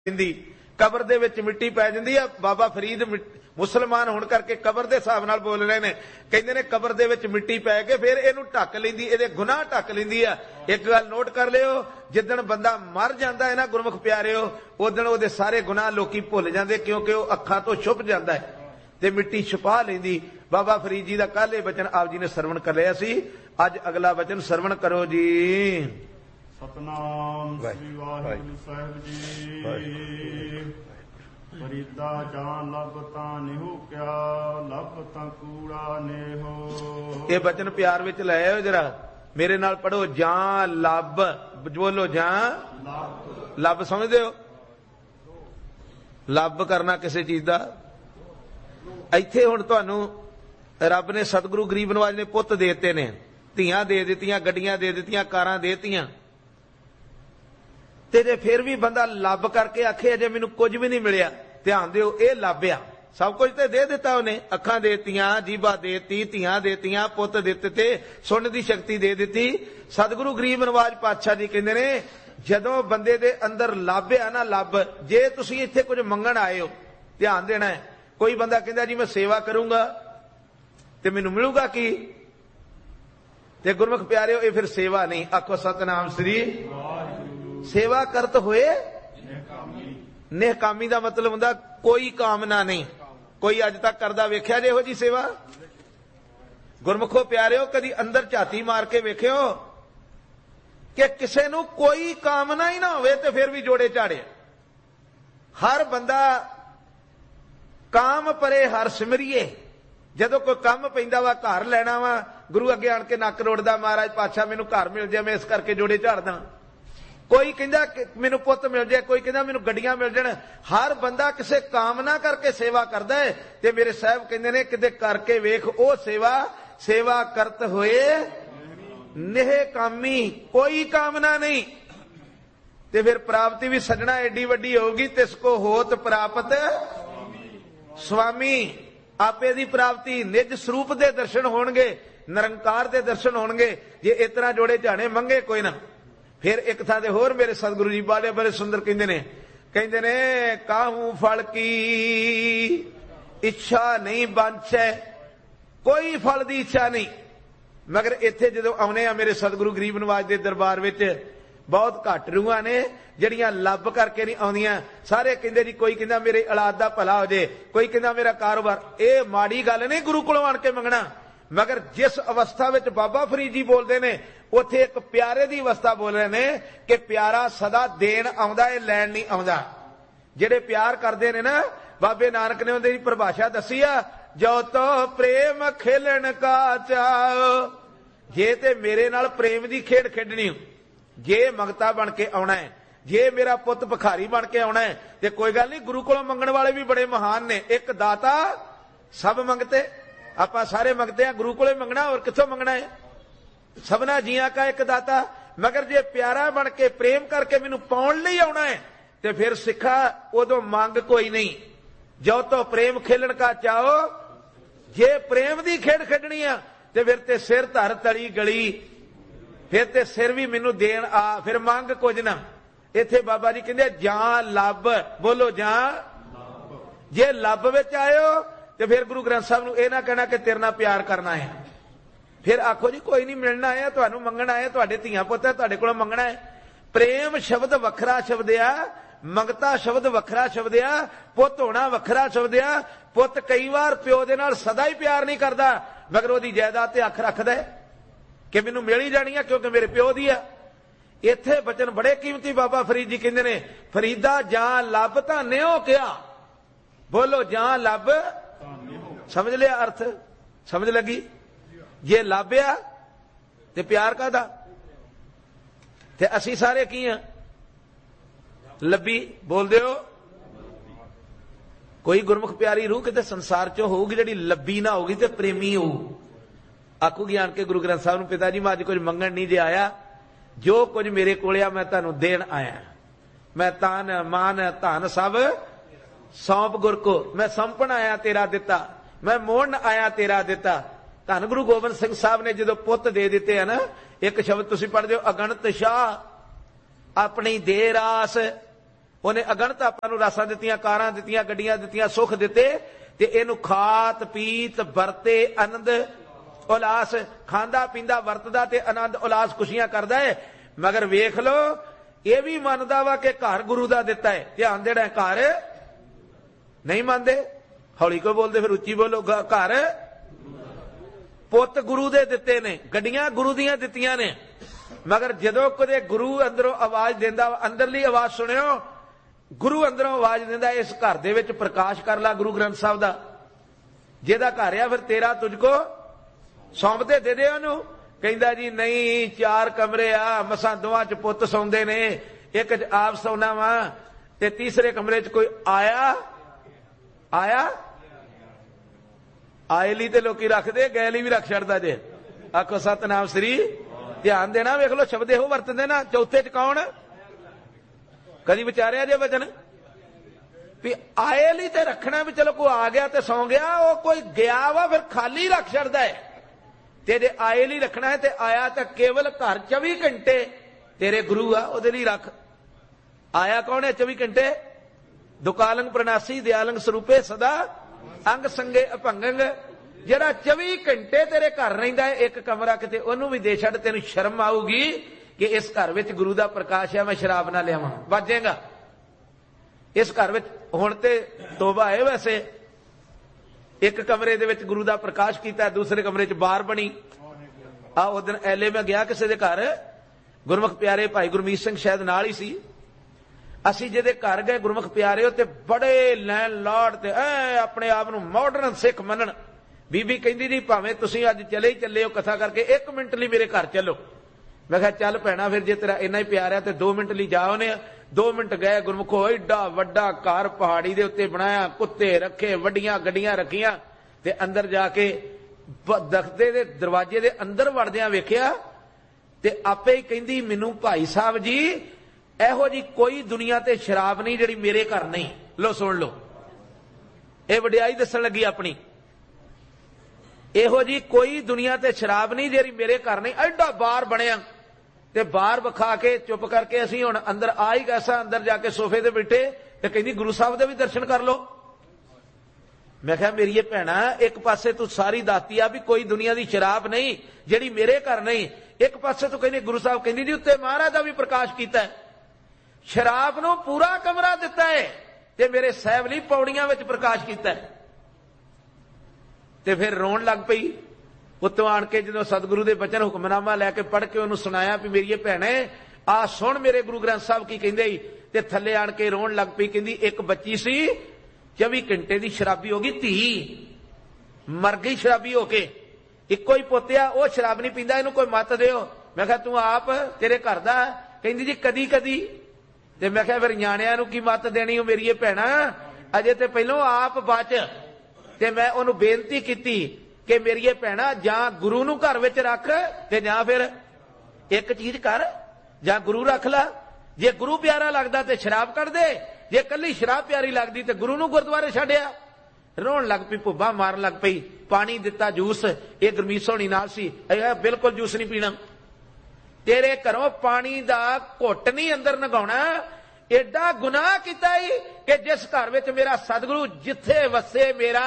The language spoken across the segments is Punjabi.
ਦੀ ਕਬਰ ਦੇ ਵਿੱਚ ਮਿੱਟੀ ਪੈ ਜਾਂਦੀ ਆ। ਬਾਬਾ ਫਰੀਦ ਮੁਸਲਮਾਨ ਹੋਣ ਕਰਕੇ ਕਬਰ ਦੇ ਹਿਸਾਬ ਨਾਲ ਬੋਲ ਰਹੇ ਨੇ। ਕਹਿੰਦੇ ਨੇ ਕਬਰ ਦੇ ਵਿੱਚ ਮਿੱਟੀ ਪੈ ਕੇ ਫਿਰ ਇਹਨੂੰ ਢੱਕ ਲੈਂਦੀ, ਇਹਦੇ ਗੁਨਾਹ ਢੱਕ ਲੈਂਦੀ ਆ। ਇੱਕ ਗੱਲ ਨੋਟ ਕਰ ਲਿਓ, ਜਿੱਦਣ ਬੰਦਾ ਮਰ ਜਾਂਦਾ ਹੈ ਨਾ ਗੁਰਮੁਖ ਪਿਆਰਿਓ, ਉਦਣ ਉਹਦੇ ਸਾਰੇ ਗੁਨਾਹ ਲੋਕੀ ਭੁੱਲ ਜਾਂਦੇ, ਕਿਉਂਕਿ ਉਹ ਅੱਖਾਂ ਤੋਂ ਛੁਪ ਜਾਂਦਾ ਹੈ ਤੇ ਮਿੱਟੀ ਛੁਪਾ ਲੈਂਦੀ। ਬਾਬਾ ਫਰੀਦ ਜੀ ਦਾ ਕੱਲ੍ਹ ਇਹ ਬਚਨ ਆਪ ਜੀ ਨੇ ਸਰਵਣ ਕਰ ਲਿਆ ਸੀ। ਅੱਜ ਅਗਲਾ ਬਚਨ ਸਰਵਣ ਕਰੋ ਜੀ। ਸਤਨਾਮ ਸ੍ਰੀ ਵਾਹਿਗੁਰੂ ਸਾਹਿਬ ਜੀ। ਫਰੀਦਾ ਜਾਂ ਲੱਭ ਤਾਂ ਨਿਹੂ ਕਿਆ, ਲੱਭ ਤਾਂ ਕੂੜਾ ਨੇਹੋ। ਇਹ ਬਚਨ ਪਿਆਰ ਵਿੱਚ ਲੈ ਆਓ ਜਰਾ, ਮੇਰੇ ਨਾਲ ਪੜੋ। ਜਾਂ ਲੱਭ, ਬੋਲੋ ਜਾਂ ਲੱਭ। ਸਮਝਦੇ ਹੋ ਲੱਭ ਕਰਨਾ ਕਿਸੇ ਚੀਜ਼ ਦਾ। ਇੱਥੇ ਹੁਣ ਤੁਹਾਨੂੰ ਰੱਬ ਨੇ ਸਤਿਗੁਰੂ ਗਰੀਬ ਨਵਾਜ ਨੇ ਪੁੱਤ ਦੇ ਦਿੱਤੇ ਨੇ, ਧੀਆਂ ਦੇ ਦਿੱਤੀਆਂ, ਗੱਡੀਆਂ ਦੇ ਦਿੱਤੀਆਂ, ਕਾਰਾਂ ਦੇ ਦਿੱਤੀਆਂ, ਤੇ ਜੇ ਫਿਰ ਵੀ ਬੰਦਾ ਲੱਭ ਕਰਕੇ ਆਖੇ ਅਜੇ ਮੈਨੂੰ ਕੁਝ ਵੀ ਨਹੀਂ ਮਿਲਿਆ, ਧਿਆਨ ਦਿਓ ਇਹ ਲੱਭਿਆ। ਸਭ ਕੁਝ ਤੇ ਦੇ ਦਿੱਤਾ ਉਹਨੇ, ਅੱਖਾਂ ਦੇ ਦਿੱਤੀਆਂ, ਜੀਭਾ ਦੇ ਦਿੱਤੀ, ਧੀਆਂ ਦੇ ਦਿੱਤੀਆਂ, ਪੁੱਤ ਦੇ ਦਿੱਤੇ, ਸੁਣਨ ਦੀ ਸ਼ਕਤੀ ਦੇ ਦਿੱਤੀ। ਸਤਿਗੁਰੂ ਗਰੀਬ ਨਵਾਜ ਪਾਤਸ਼ਾਹ ਜੀ ਕਹਿੰਦੇ ਨੇ ਜਦੋਂ ਬੰਦੇ ਦੇ ਅੰਦਰ ਲੱਭਿਆ ਨਾ ਲੱਭ, ਜੇ ਤੁਸੀਂ ਇੱਥੇ ਕੁਝ ਮੰਗਣ ਆਏ ਹੋ, ਧਿਆਨ ਦੇਣਾ ਹੈ। ਕੋਈ ਬੰਦਾ ਕਹਿੰਦਾ ਜੀ ਮੈਂ ਸੇਵਾ ਕਰੂੰਗਾ ਤੇ ਮੈਨੂੰ ਮਿਲੂਗਾ ਕੀ, ਤੇ ਗੁਰਮੁਖ ਪਿਆਰਿਓ ਇਹ ਫਿਰ ਸੇਵਾ ਨਹੀਂ। ਆਖੋ ਸਤਨਾਮ ਸ੍ਰੀ ਵਾਹਿਗੁਰੂ। ਸੇਵਾ ਕਰਤ ਹੋਏ ਨਿਹਕਾਮੀ ਦਾ ਮਤਲਬ ਹੁੰਦਾ ਕੋਈ ਕਾਮਨਾ ਨਹੀਂ। ਕੋਈ ਅੱਜ ਤੱਕ ਕਰਦਾ ਵੇਖਿਆ ਜੇ ਇਹੋ ਜੀ ਸੇਵਾ? ਗੁਰਮੁਖੋ ਪਿਆਰਿਓ ਕਦੀ ਅੰਦਰ ਝਾਤੀ ਮਾਰ ਕੇ ਵੇਖਿਓ ਕਿ ਕਿਸੇ ਨੂੰ ਕੋਈ ਕਾਮਨਾ ਹੀ ਨਾ ਹੋਵੇ ਤੇ ਫਿਰ ਵੀ ਜੋੜੇ ਝਾੜੇ। ਹਰ ਬੰਦਾ ਕਾਮ ਪਰੇ ਹਰ ਸਿਮਰਿਏ। ਜਦੋਂ ਕੋਈ ਕੰਮ ਪੈਂਦਾ ਵਾ, ਘਰ ਲੈਣਾ ਵਾ, ਗੁਰੂ ਅੱਗੇ ਆਣ ਕੇ ਨੱਕ ਰੋੜਦਾ, ਮਹਾਰਾਜ ਪਾਤਸ਼ਾਹ ਮੈਨੂੰ ਘਰ ਮਿਲ ਜਾਏ, ਮੈਂ ਇਸ ਕਰਕੇ ਜੋੜੇ ਝਾੜਦਾ। ਕੋਈ ਕਹਿੰਦਾ ਕਿ ਮੈਨੂੰ ਪੁੱਤ ਮਿਲ ਜਾਏ, ਕੋਈ ਕਹਿੰਦਾ ਮੈਨੂੰ ਗੱਡੀਆਂ ਮਿਲ ਜਾਣ। ਹਰ ਬੰਦਾ ਕਿਸੇ ਕਾਮਨਾ ਕਰਕੇ ਸੇਵਾ ਕਰਦਾ ਹੈ। ਤੇ ਮੇਰੇ ਸਾਹਿਬ ਕਹਿੰਦੇ ਨੇ ਕਿਤੇ ਕਰਕੇ ਵੇਖ ਉਹ ਸੇਵਾ, ਸੇਵਾ ਕਰਤ ਹੋਏ ਨਿਹ ਕਾਮੀ, ਕੋਈ ਕਾਮਨਾ ਨਹੀਂ। ਤੇ ਫਿਰ ਪ੍ਰਾਪਤੀ ਵੀ ਸੱਜਣਾ ਐਡੀ ਵੱਡੀ ਹੋਊਗੀ, ਤਿਸ ਕੋ ਹੋਤ ਪ੍ਰਾਪਤ ਸੁਆਮੀ। ਆਪੇ ਦੀ ਪ੍ਰਾਪਤੀ, ਨਿਜ ਸਰੂਪ ਦੇ ਦਰਸ਼ਨ ਹੋਣਗੇ, ਨਿਰੰਕਾਰ ਦੇ ਦਰਸ਼ਨ ਹੋਣਗੇ, ਜੇ ਇਸ ਤਰ੍ਹਾਂ ਜੋੜੇ ਝਾੜੇ ਮੰਗੇ ਕੋਈ ਨਾ। ਫਿਰ ਇੱਕ ਥਾਂ ਤੇ ਹੋਰ ਮੇਰੇ ਸਤਿਗੁਰੂ ਜੀ ਬਾਲੇ ਬੜੇ ਸੁੰਦਰ ਕਹਿੰਦੇ ਨੇ ਕਾਹੂ ਫਲ ਕੀ ਇੱਛਾ ਨਹੀਂ ਬਾਂਛੈ, ਕੋਈ ਫਲ ਦੀ ਇੱਛਾ ਨਹੀਂ। ਮਗਰ ਇੱਥੇ ਜਦੋਂ ਆਉਨੇ ਆ ਮੇਰੇ ਸਤਿਗੁਰੂ ਗਰੀਬ ਨਵਾਜ ਦੇ ਦਰਬਾਰ ਵਿੱਚ, ਬਹੁਤ ਘੱਟ ਰੂਹਾਂ ਨੇ ਜਿਹੜੀਆਂ ਲੱਭ ਕਰਕੇ ਨਹੀਂ ਆਉਂਦੀਆਂ। ਸਾਰੇ ਕਹਿੰਦੇ ਜੀ, ਕੋਈ ਕਹਿੰਦਾ ਮੇਰੇ ਔਲਾਦ ਦਾ ਭਲਾ ਹੋ ਜੇ, ਕੋਈ ਕਹਿੰਦਾ ਮੇਰਾ ਕਾਰੋਬਾਰ। ਇਹ ਮਾੜੀ ਗੱਲ ਨਹੀਂ ਗੁਰੂ ਕੋਲੋਂ ਆਣ ਕੇ ਮੰਗਣਾ। ਮਗਰ ਜਿਸ ਅਵਸਥਾ ਵਿੱਚ ਬਾਬਾ ਫਰੀਦ ਜੀ ਬੋਲਦੇ ਨੇ, ਉੱਥੇ ਇੱਕ ਪਿਆਰੇ ਦੀ ਅਵਸਥਾ ਬੋਲ ਰਹੇ ਨੇ ਕਿ ਪਿਆਰਾ ਸਦਾ ਦੇਣ ਆਉਂਦਾ, ਇਹ ਲੈਣ ਨਹੀਂ ਆਉਂਦਾ। ਜਿਹੜੇ ਪਿਆਰ ਕਰਦੇ ਨੇ ਨਾ, ਬਾਬੇ ਨਾਨਕ ਨੇ ਉਹਦੀ ਪਰਿਭਾਸ਼ਾ ਦੱਸੀ ਆ, ਜੋ ਤੋ ਪ੍ਰੇਮ ਖੇਲਣ ਕਾ ਚਾਓ। ਜੇ ਤੇ ਮੇਰੇ ਨਾਲ ਪ੍ਰੇਮ ਦੀ ਖੇਡ ਖੇਡਣੀ, ਜੇ ਮੰਗਤਾ ਬਣ ਕੇ ਆਉਣਾ ਹੈ, ਜੇ ਮੇਰਾ ਪੁੱਤ ਭਿਖਾਰੀ ਬਣ ਕੇ ਆਉਣਾ ਹੈ, ਤੇ ਕੋਈ ਗੱਲ ਨਹੀਂ, ਗੁਰੂ ਕੋਲੋਂ ਮੰਗਣ ਵਾਲੇ ਵੀ ਬੜੇ ਮਹਾਨ ਨੇ। ਇੱਕ ਦਾਤਾ ਸਭ ਮੰਗਤੇ, ਆਪਾਂ ਸਾਰੇ ਮੰਗਤੇ ਆ, ਗੁਰੂ ਕੋਲੇ ਮੰਗਣਾ, ਹੋਰ ਕਿੱਥੋਂ ਮੰਗਣਾ ਹੈ? ਸਭਨਾ ਜੀਆਂ ਕਾ ਇੱਕ ਦਾਤਾ। ਮਗਰ ਜੇ ਪਿਆਰਾ ਬਣ ਕੇ ਪ੍ਰੇਮ ਕਰਕੇ ਮੈਨੂੰ ਪਾਉਣ ਲਈ ਆਉਣਾ ਹੈ, ਤੇ ਫਿਰ ਸਿੱਖਾ ਉਦੋਂ ਮੰਗ ਕੋਈ ਨਹੀਂ। ਜੋ ਤੋ ਪ੍ਰੇਮ ਖੇਲਣ ਕਾ ਚਾਹੋ, ਜੇ ਪ੍ਰੇਮ ਦੀ ਖੇਡ ਖੇਡਣੀ ਆ ਤੇ ਫਿਰ ਤੇ ਸਿਰ ਧਰ ਤਲੀ ਗਲੀ, ਫਿਰ ਤੇ ਸਿਰ ਵੀ ਮੈਨੂੰ ਦੇਣ ਆ, ਫਿਰ ਮੰਗ ਕੁਝ ਨਾ। ਇੱਥੇ ਬਾਬਾ ਜੀ ਕਹਿੰਦੇ ਜਾਂ ਲੱਭ, ਬੋਲੋ ਜਾਂ। ਜੇ ਲੱਭ ਵਿੱਚ ਆਇਓ ਤੇ ਫਿਰ ਗੁਰੂ ਗ੍ਰੰਥ ਸਾਹਿਬ ਨੂੰ ਇਹ ਨਾ ਕਹਿਣਾ ਕਿ ਤੇਰੇ ਨਾਲ ਪਿਆਰ ਕਰਨਾ ਹੈ। ਫਿਰ ਆਖੋ ਜੀ ਕੋਈ ਨਹੀਂ, ਮਿਲਣਾ ਆਇਆ, ਤੁਹਾਨੂੰ ਮੰਗਣਾ ਆਇਆ, ਤੁਹਾਡੇ ਧੀਆਂ ਪੁੱਤ ਹੈ, ਤੁਹਾਡੇ ਕੋਲੋਂ ਮੰਗਣਾ ਹੈ। ਪ੍ਰੇਮ ਸ਼ਬਦ ਵੱਖਰਾ ਸ਼ਬਦ ਆ, ਮੰਗਤਾ ਸ਼ਬਦ ਵੱਖਰਾ ਸ਼ਬਦ ਆ, ਪੁੱਤ ਹੋਣਾ ਵੱਖਰਾ ਸ਼ਬਦ ਆ। ਪੁੱਤ ਕਈ ਵਾਰ ਪਿਓ ਦੇ ਨਾਲ ਸਦਾ ਹੀ ਪਿਆਰ ਨਹੀਂ ਕਰਦਾ, ਮਗਰ ਉਹਦੀ ਜਾਇਦਾਦ ਤੇ ਅੱਖ ਰੱਖਦਾ ਕਿ ਮੈਨੂੰ ਮਿਲ ਹੀ ਜਾਣੀ ਆ ਕਿਉਂਕਿ ਮੇਰੇ ਪਿਓ ਦੀ ਆ। ਇੱਥੇ ਬਚਨ ਬੜੇ ਕੀਮਤੀ ਬਾਬਾ ਫਰੀਦ ਜੀ ਕਹਿੰਦੇ ਨੇ, ਫਰੀਦਾ ਜਾਂ ਲੱਭ ਤਾਂ ਨਿਓ ਕਿਹਾ। ਬੋਲੋ ਜਾਂ ਲੱਭ। ਸਮਝ ਲਿਆ ਅਰਥ? ਸਮਝ ਲੱਗੀ? ਜੇ ਲੱਭਿਆ ਤੇ ਪਿਆਰ ਕਾਹਦਾ? ਤੇ ਅਸੀਂ ਸਾਰੇ ਕੀ ਆ? ਲੱਭੀ। ਬੋਲਦੇ ਹੋ? ਕੋਈ ਗੁਰਮੁਖ ਪਿਆਰੀ ਰੂਹ ਕਿਤੇ ਸੰਸਾਰ ਚੋਂ ਹੋਊਗੀ ਜਿਹੜੀ ਲੱਭੀ ਨਾ ਹੋਊਗੀ ਤੇ ਪ੍ਰੇਮੀ ਹੋਊ। ਆਖੂਗੀ ਆਣ ਕੇ ਗੁਰੂ ਗ੍ਰੰਥ ਸਾਹਿਬ ਨੂੰ, ਪਿਤਾ ਜੀ ਮੈਂ ਅੱਜ ਕੁਝ ਮੰਗਣ ਨਹੀਂ ਜੇ ਆਇਆ, ਜੋ ਕੁਝ ਮੇਰੇ ਕੋਲ ਆ ਮੈਂ ਤੁਹਾਨੂੰ ਦੇਣ ਆਇਆ। ਮੈਂ ਤਾਨ ਮਾਨ ਧਨ ਸਭ ਸੌਂਪ ਗੁਰ ਕੋ, ਮੈਂ ਸੰਪਣ ਆਇਆ ਤੇਰਾ ਦਿੱਤਾ, ਮੈਂ ਮੋੜਨ ਆਇਆ ਤੇਰਾ ਦਿੱਤਾ। ਧੰਨ ਗੁਰੂ ਗੋਬਿੰਦ ਸਿੰਘ ਸਾਹਿਬ ਨੇ ਜਦੋਂ ਪੁੱਤ ਦੇ ਦਿੱਤੇ ਆ ਨਾ, ਇੱਕ ਸ਼ਬਦ ਤੁਸੀਂ ਪੜ੍ਹਦੇ ਹੋ, ਅਗਣਤ ਸ਼ਾਹ ਆਪਣੀ ਦੇ ਰਾਸ ਉਹਨੇ ਅਗਣਤ ਆਪਾਂ ਨੂੰ ਰਾਸਾਂ ਦਿੱਤੀਆਂ, ਕਾਰਾਂ ਦਿੱਤੀਆਂ, ਗੱਡੀਆਂ ਦਿੱਤੀਆਂ, ਸੁੱਖ ਦਿੱਤੇ, ਤੇ ਇਹਨੂੰ ਖਾਤ ਪੀਤ ਵਰਤੇ ਆਨੰਦ ਉਲਾਸ, ਖਾਂਦਾ ਪੀਂਦਾ ਵਰਤਦਾ ਤੇ ਆਨੰਦ ਉਲਾਸ ਖੁਸ਼ੀਆਂ ਕਰਦਾ ਹੈ। ਮਗਰ ਵੇਖ ਲੋ ਇਹ ਵੀ ਮੰਨਦਾ ਵਾ ਕਿ ਘਰ ਗੁਰੂ ਦਾ ਦਿੱਤਾ ਹੈ, ਧਿਆਨ ਦੇਣਾ, ਘਰ ਨਹੀਂ ਮੰਨਦੇ। ਹੌਲੀ ਕੋ ਬੋਲਦੇ, ਫਿਰ ਉੱਚੀ ਬੋਲੋ। ਘਰ ਪੁੱਤ ਗੁਰੂ ਦੇ ਦਿੱਤੇ ਨੇ, ਗੱਡੀਆਂ ਗੁਰੂ ਦੀਆਂ ਦਿੱਤੀਆਂ ਨੇ, ਮਗਰ ਜਦੋਂ ਕਦੇ ਗੁਰੂ ਅੰਦਰੋਂ ਆਵਾਜ਼ ਦਿੰਦਾ, ਅੰਦਰਲੀ ਆਵਾਜ਼ ਸੁਣਿਓ, ਗੁਰੂ ਅੰਦਰੋਂ ਆਵਾਜ਼ ਦਿੰਦਾ, ਇਸ ਘਰ ਦੇ ਵਿੱਚ ਪ੍ਰਕਾਸ਼ ਕਰ ਲਾ ਗੁਰੂ ਗ੍ਰੰਥ ਸਾਹਿਬ ਦਾ, ਜਿਹਦਾ ਘਰ ਆ ਫਿਰ ਤੇਰਾ ਤੁਝ ਕੋ ਸੌਂਪਦੇ ਦੇ ਦੇ ਉਹਨੂੰ। ਕਹਿੰਦਾ ਜੀ ਨਹੀਂ, 4 ਕਮਰੇ ਆ, ਮਸਾਂ ਦੋਵਾਂ ਚ ਪੁੱਤ ਸੌਂਦੇ ਨੇ, ਇੱਕ ਚ ਆਪ ਸੌਣਾ ਵਾ, ਤੇ ਤੀਸਰੇ ਕਮਰੇ ਚ ਕੋਈ ਆਇਆ ਆਏ ਲਈ ਤੇ ਲੋਕੀ ਰੱਖਦੇ, ਗਏ ਲਈ ਵੀ ਰੱਖ ਛੱਡਦਾ ਜੇ। ਆਖੋ ਸਤਨਾਮ ਸ੍ਰੀ। ਧਿਆਨ ਦੇਣਾ, ਵੇਖ ਲੋ ਸ਼ਬਦ ਇਹੋ ਵਰਤਦੇ ਨਾ। ਚੌਥੇ ਚ ਕੌਣ? ਕਦੀ ਵਿਚਾਰਿਆ ਜੇ ਵਚਨ ਵੀ ਆਏ ਲਈ ਤੇ ਰੱਖਣਾ, ਵੀ ਚਲੋ ਕੋਈ ਆ ਗਿਆ ਤੇ ਸੌਂ ਗਿਆ, ਉਹ ਕੋਈ ਗਿਆ ਵਾ ਫਿਰ ਖਾਲੀ ਰੱਖ ਛੱਡਦਾ ਹੈ। ਤੇ ਜੇ ਆਏ ਲਈ ਰੱਖਣਾ ਹੈ ਤੇ ਆਇਆ ਤਾਂ ਕੇਵਲ ਘਰ 24 ਘੰਟੇ ਤੇਰੇ ਗੁਰੂ ਆ, ਉਹਦੇ ਲਈ ਰੱਖ। ਆਇਆ ਕੌਣ ਹੈ 24 ਘੰਟੇ? ਦੁਕਾਲੰਗ ਪ੍ਰਣਾਸੀ ਦਿਆਲੰਗ ਸਰੂਪੇ ਸਦਾ ਅੰਗ ਸੰਗੇ ਅਭੰਗੰਗ, ਜਿਹੜਾ 24 ਘੰਟੇ ਤੇਰੇ ਘਰ ਰਹਿੰਦਾ ਹੈ। ਇੱਕ ਕਮਰਾ ਕਿਤੇ ਉਹਨੂੰ ਵੀ ਦੇ ਛੱਡ, ਤੈਨੂੰ ਸ਼ਰਮ ਆਊਗੀ ਕਿ ਇਸ ਘਰ ਵਿੱਚ ਗੁਰੂ ਦਾ ਪ੍ਰਕਾਸ਼ ਹੈ, ਮੈਂ ਸ਼ਰਾਬ ਨਾ ਲਿਆਵਾਂ, ਵੱਜੇਗਾ। ਇਸ ਘਰ ਵਿੱਚ ਹੁਣ ਤੇ ਤੋਬਾ ਹੈ, ਵੈਸੇ ਇੱਕ ਕਮਰੇ ਦੇ ਵਿੱਚ ਗੁਰੂ ਦਾ ਪ੍ਰਕਾਸ਼ ਕੀਤਾ, ਦੂਸਰੇ ਕਮਰੇ 'ਚ ਬਾਰ ਬਣੀ। ਆ ਉਸ ਦਿਨ ਐਲੇ ਮੈਂ ਗਿਆ ਕਿਸੇ ਦੇ ਘਰ, ਗੁਰਮੁਖ ਪਿਆਰੇ ਭਾਈ ਗੁਰਮੀਤ ਸਿੰਘ ਸ਼ਾਇਦ ਨਾਲ ਹੀ ਸੀ। ਅਸੀਂ ਜਿਹਦੇ ਘਰ ਗਏ ਗੁਰਮੁਖ ਪਿਆਰੇ, ਤੇ ਬੜੇ ਲੈਣ ਲਾੜ ਤੇ ਆਪਣੇ ਆਪ ਨੂੰ ਮਾਡਰਨ ਸਿੱਖ ਮੰਨਣ। ਬੀਬੀ ਕਹਿੰਦੀ ਜੀ ਭਾਵੇਂ ਤੁਸੀਂ ਅੱਜ ਚਲੇ ਹੀ ਚੱਲੇ ਹੋ ਕਥਾ ਕਰਕੇ, 1 ਮਿੰਟ ਲਈ ਮੇਰੇ ਘਰ ਚੱਲੋ। ਮੈਂ ਕਿਹਾ ਚੱਲ ਭੈਣਾ, ਫਿਰ ਜੇ ਤੇਰਾ ਇੰਨਾ ਹੀ ਪਿਆਰ ਹੈ ਤੇ 2 ਮਿੰਟ ਲਈ ਜਾ ਉਹਨੇ। 2 ਮਿੰਟ ਗਏ, ਗੁਰਮੁਖੋ ਏਡਾ ਵੱਡਾ ਘਰ ਪਹਾੜੀ ਦੇ ਉੱਤੇ ਬਣਾਇਆ, ਕੁੱਤੇ ਰੱਖੇ, ਵੱਡੀਆਂ ਗੱਡੀਆਂ ਰੱਖੀਆਂ, ਤੇ ਅੰਦਰ ਜਾ ਕੇ ਦਖਤੇ ਦੇ ਦਰਵਾਜ਼ੇ ਦੇ ਅੰਦਰ ਵੜਦਿਆਂ ਵੇਖਿਆ, ਤੇ ਆਪੇ ਹੀ ਕਹਿੰਦੀ ਮੈਨੂੰ ਭਾਈ ਸਾਹਿਬ ਜੀ ਇਹੋ ਜੀ ਕੋਈ ਦੁਨੀਆ ਤੇ ਸ਼ਰਾਬ ਨਹੀਂ ਜਿਹੜੀ ਮੇਰੇ ਘਰ ਨਹੀਂ। ਲੋ ਸੁਣ ਲੋ, ਇਹ ਵਡਿਆਈ ਦੱਸਣ ਲੱਗੀ ਆਪਣੀ। ਇਹੋ ਜੀ ਕੋਈ ਦੁਨੀਆ ਤੇ ਸ਼ਰਾਬ ਨਹੀਂ ਜਿਹੜੀ ਮੇਰੇ ਘਰ ਨਹੀਂ। ਐਡਾ ਬਾਰ ਬਣਿਆ, ਤੇ ਬਾਹਰ ਵਿਖਾ ਕੇ ਚੁੱਪ ਕਰਕੇ ਅਸੀਂ ਹੁਣ ਅੰਦਰ ਆ ਹੀ ਗਏ। ਅੰਦਰ ਜਾ ਕੇ ਸੋਫੇ ਤੇ ਬੈਠੇ, ਤੇ ਕਹਿੰਦੀ ਗੁਰੂ ਸਾਹਿਬ ਦੇ ਵੀ ਦਰਸ਼ਨ ਕਰ ਲੋ। ਮੈਂ ਕਿਹਾ ਮੇਰੀਏ ਭੈਣਾ, ਇੱਕ ਪਾਸੇ ਤੂੰ ਸਾਰੀ ਦਾਤੀ ਆ ਵੀ ਕੋਈ ਦੁਨੀਆ ਦੀ ਸ਼ਰਾਬ ਨਹੀਂ ਜਿਹੜੀ ਮੇਰੇ ਘਰ ਨਹੀਂ, ਇੱਕ ਪਾਸੇ ਤੂੰ ਕਹਿੰਦੀ ਗੁਰੂ ਸਾਹਿਬ, ਕਹਿੰਦੀ ਜੀ ਉੱਤੇ ਮਹਾਰਾਜ ਦਾ ਵੀ ਪ੍ਰਕਾਸ਼ ਕੀਤਾ, ਸ਼ਰਾਬ ਨੂੰ ਪੂਰਾ ਕਮਰਾ ਦਿੱਤਾ ਹੈ, ਤੇ ਮੇਰੇ ਸਾਹਿਬ ਲਈ ਪੌੜੀਆਂ ਵਿੱਚ ਪ੍ਰਕਾਸ਼ ਕੀਤਾ। ਤੇ ਫਿਰ ਰੋਣ ਲੱਗ ਪਈ। ਉੱਤੋਂ ਆਣ ਕੇ ਜਦੋਂ ਸਤਿਗੁਰੂ ਦੇ ਬਚਨ ਹੁਕਮਨਾਮਾ ਲੈ ਕੇ ਪੜ੍ਹ ਕੇ ਉਹਨੂੰ ਸੁਣਾਇਆ ਵੀ ਮੇਰੀਏ ਭੈਣੇ ਆ ਸੁਣ ਮੇਰੇ ਗੁਰੂ ਗ੍ਰੰਥ ਸਾਹਿਬ ਕੀ ਕਹਿੰਦੇ ਹੀ, ਤੇ ਥੱਲੇ ਆਣ ਕੇ ਰੋਣ ਲੱਗ ਪਈ। ਕਹਿੰਦੀ ਇੱਕ ਬੱਚੀ ਸੀ 24 ਘੰਟੇ ਦੀ ਸ਼ਰਾਬੀ ਹੋ ਗਈ, ਧੀ ਮਰ ਗਈ ਸ਼ਰਾਬੀ ਹੋ ਕੇ, ਇੱਕੋ ਹੀ ਪੋਤਿਆ, ਉਹ ਸ਼ਰਾਬ ਨਹੀਂ ਪੀਂਦਾ, ਇਹਨੂੰ ਕੋਈ ਮੱਤ ਦਿਓ। ਮੈਂ ਕਿਹਾ ਤੂੰ ਆਪ ਤੇਰੇ ਘਰ ਦਾ? ਕਹਿੰਦੀ ਜੀ ਕਦੀ ਕਦੀ। ਤੇ ਮੈਂ ਕਿਹਾ ਫਿਰ ਨਿਆਣਿਆਂ ਨੂੰ ਕੀ ਮੱਤ ਦੇਣੀ ਹੋ ਮੇਰੀਏ ਭੈਣਾ, ਅਜੇ ਤੇ ਪਹਿਲੋਂ ਆਪ ਬਚ। ਤੇ ਮੈਂ ਉਹਨੂੰ ਬੇਨਤੀ ਕੀਤੀ ਕਿ ਮੇਰੀਏ ਭੈਣਾ ਜਾਂ ਗੁਰੂ ਨੂੰ ਘਰ ਵਿੱਚ ਰੱਖ, ਤੇ ਜਾਂ ਫਿਰ ਇੱਕ ਚੀਜ਼ ਕਰ, ਜਾਂ ਗੁਰੂ ਰੱਖ ਲੈ। ਜੇ ਗੁਰੂ ਪਿਆਰਾ ਲੱਗਦਾ ਤੇ ਸ਼ਰਾਬ ਕੱਢ ਦੇ, ਜੇ ਕੱਲੀ ਸ਼ਰਾਬ ਪਿਆਰੀ ਲੱਗਦੀ ਤੇ ਗੁਰੂ ਨੂੰ ਗੁਰਦੁਆਰੇ ਛੱਡਿਆ। ਰੋਣ ਲੱਗ ਪਈ, ਭੁੱਬਾ ਮਾਰਨ ਲੱਗ ਪਈ। ਪਾਣੀ ਦਿੱਤਾ, ਜੂਸ। ਇਹ ਗੁਰਮੀਤ ਸੋਹਣੀ ਨਾਲ ਸੀ, ਬਿਲਕੁਲ ਜੂਸ ਨਹੀਂ ਪੀਣਾ, ਤੇਰੇ ਘਰੋਂ ਪਾਣੀ ਦਾ ਘੁੱਟ ਨਹੀਂ ਅੰਦਰ ਨਗਾਉਣਾ। ਐਡਾ ਗੁਨਾਹ ਕੀਤਾ ਹੀ ਕਿ ਜਿਸ ਘਰ ਵਿੱਚ ਮੇਰਾ ਸਤਿਗੁਰੂ ਜਿੱਥੇ ਵਸੇ ਮੇਰਾ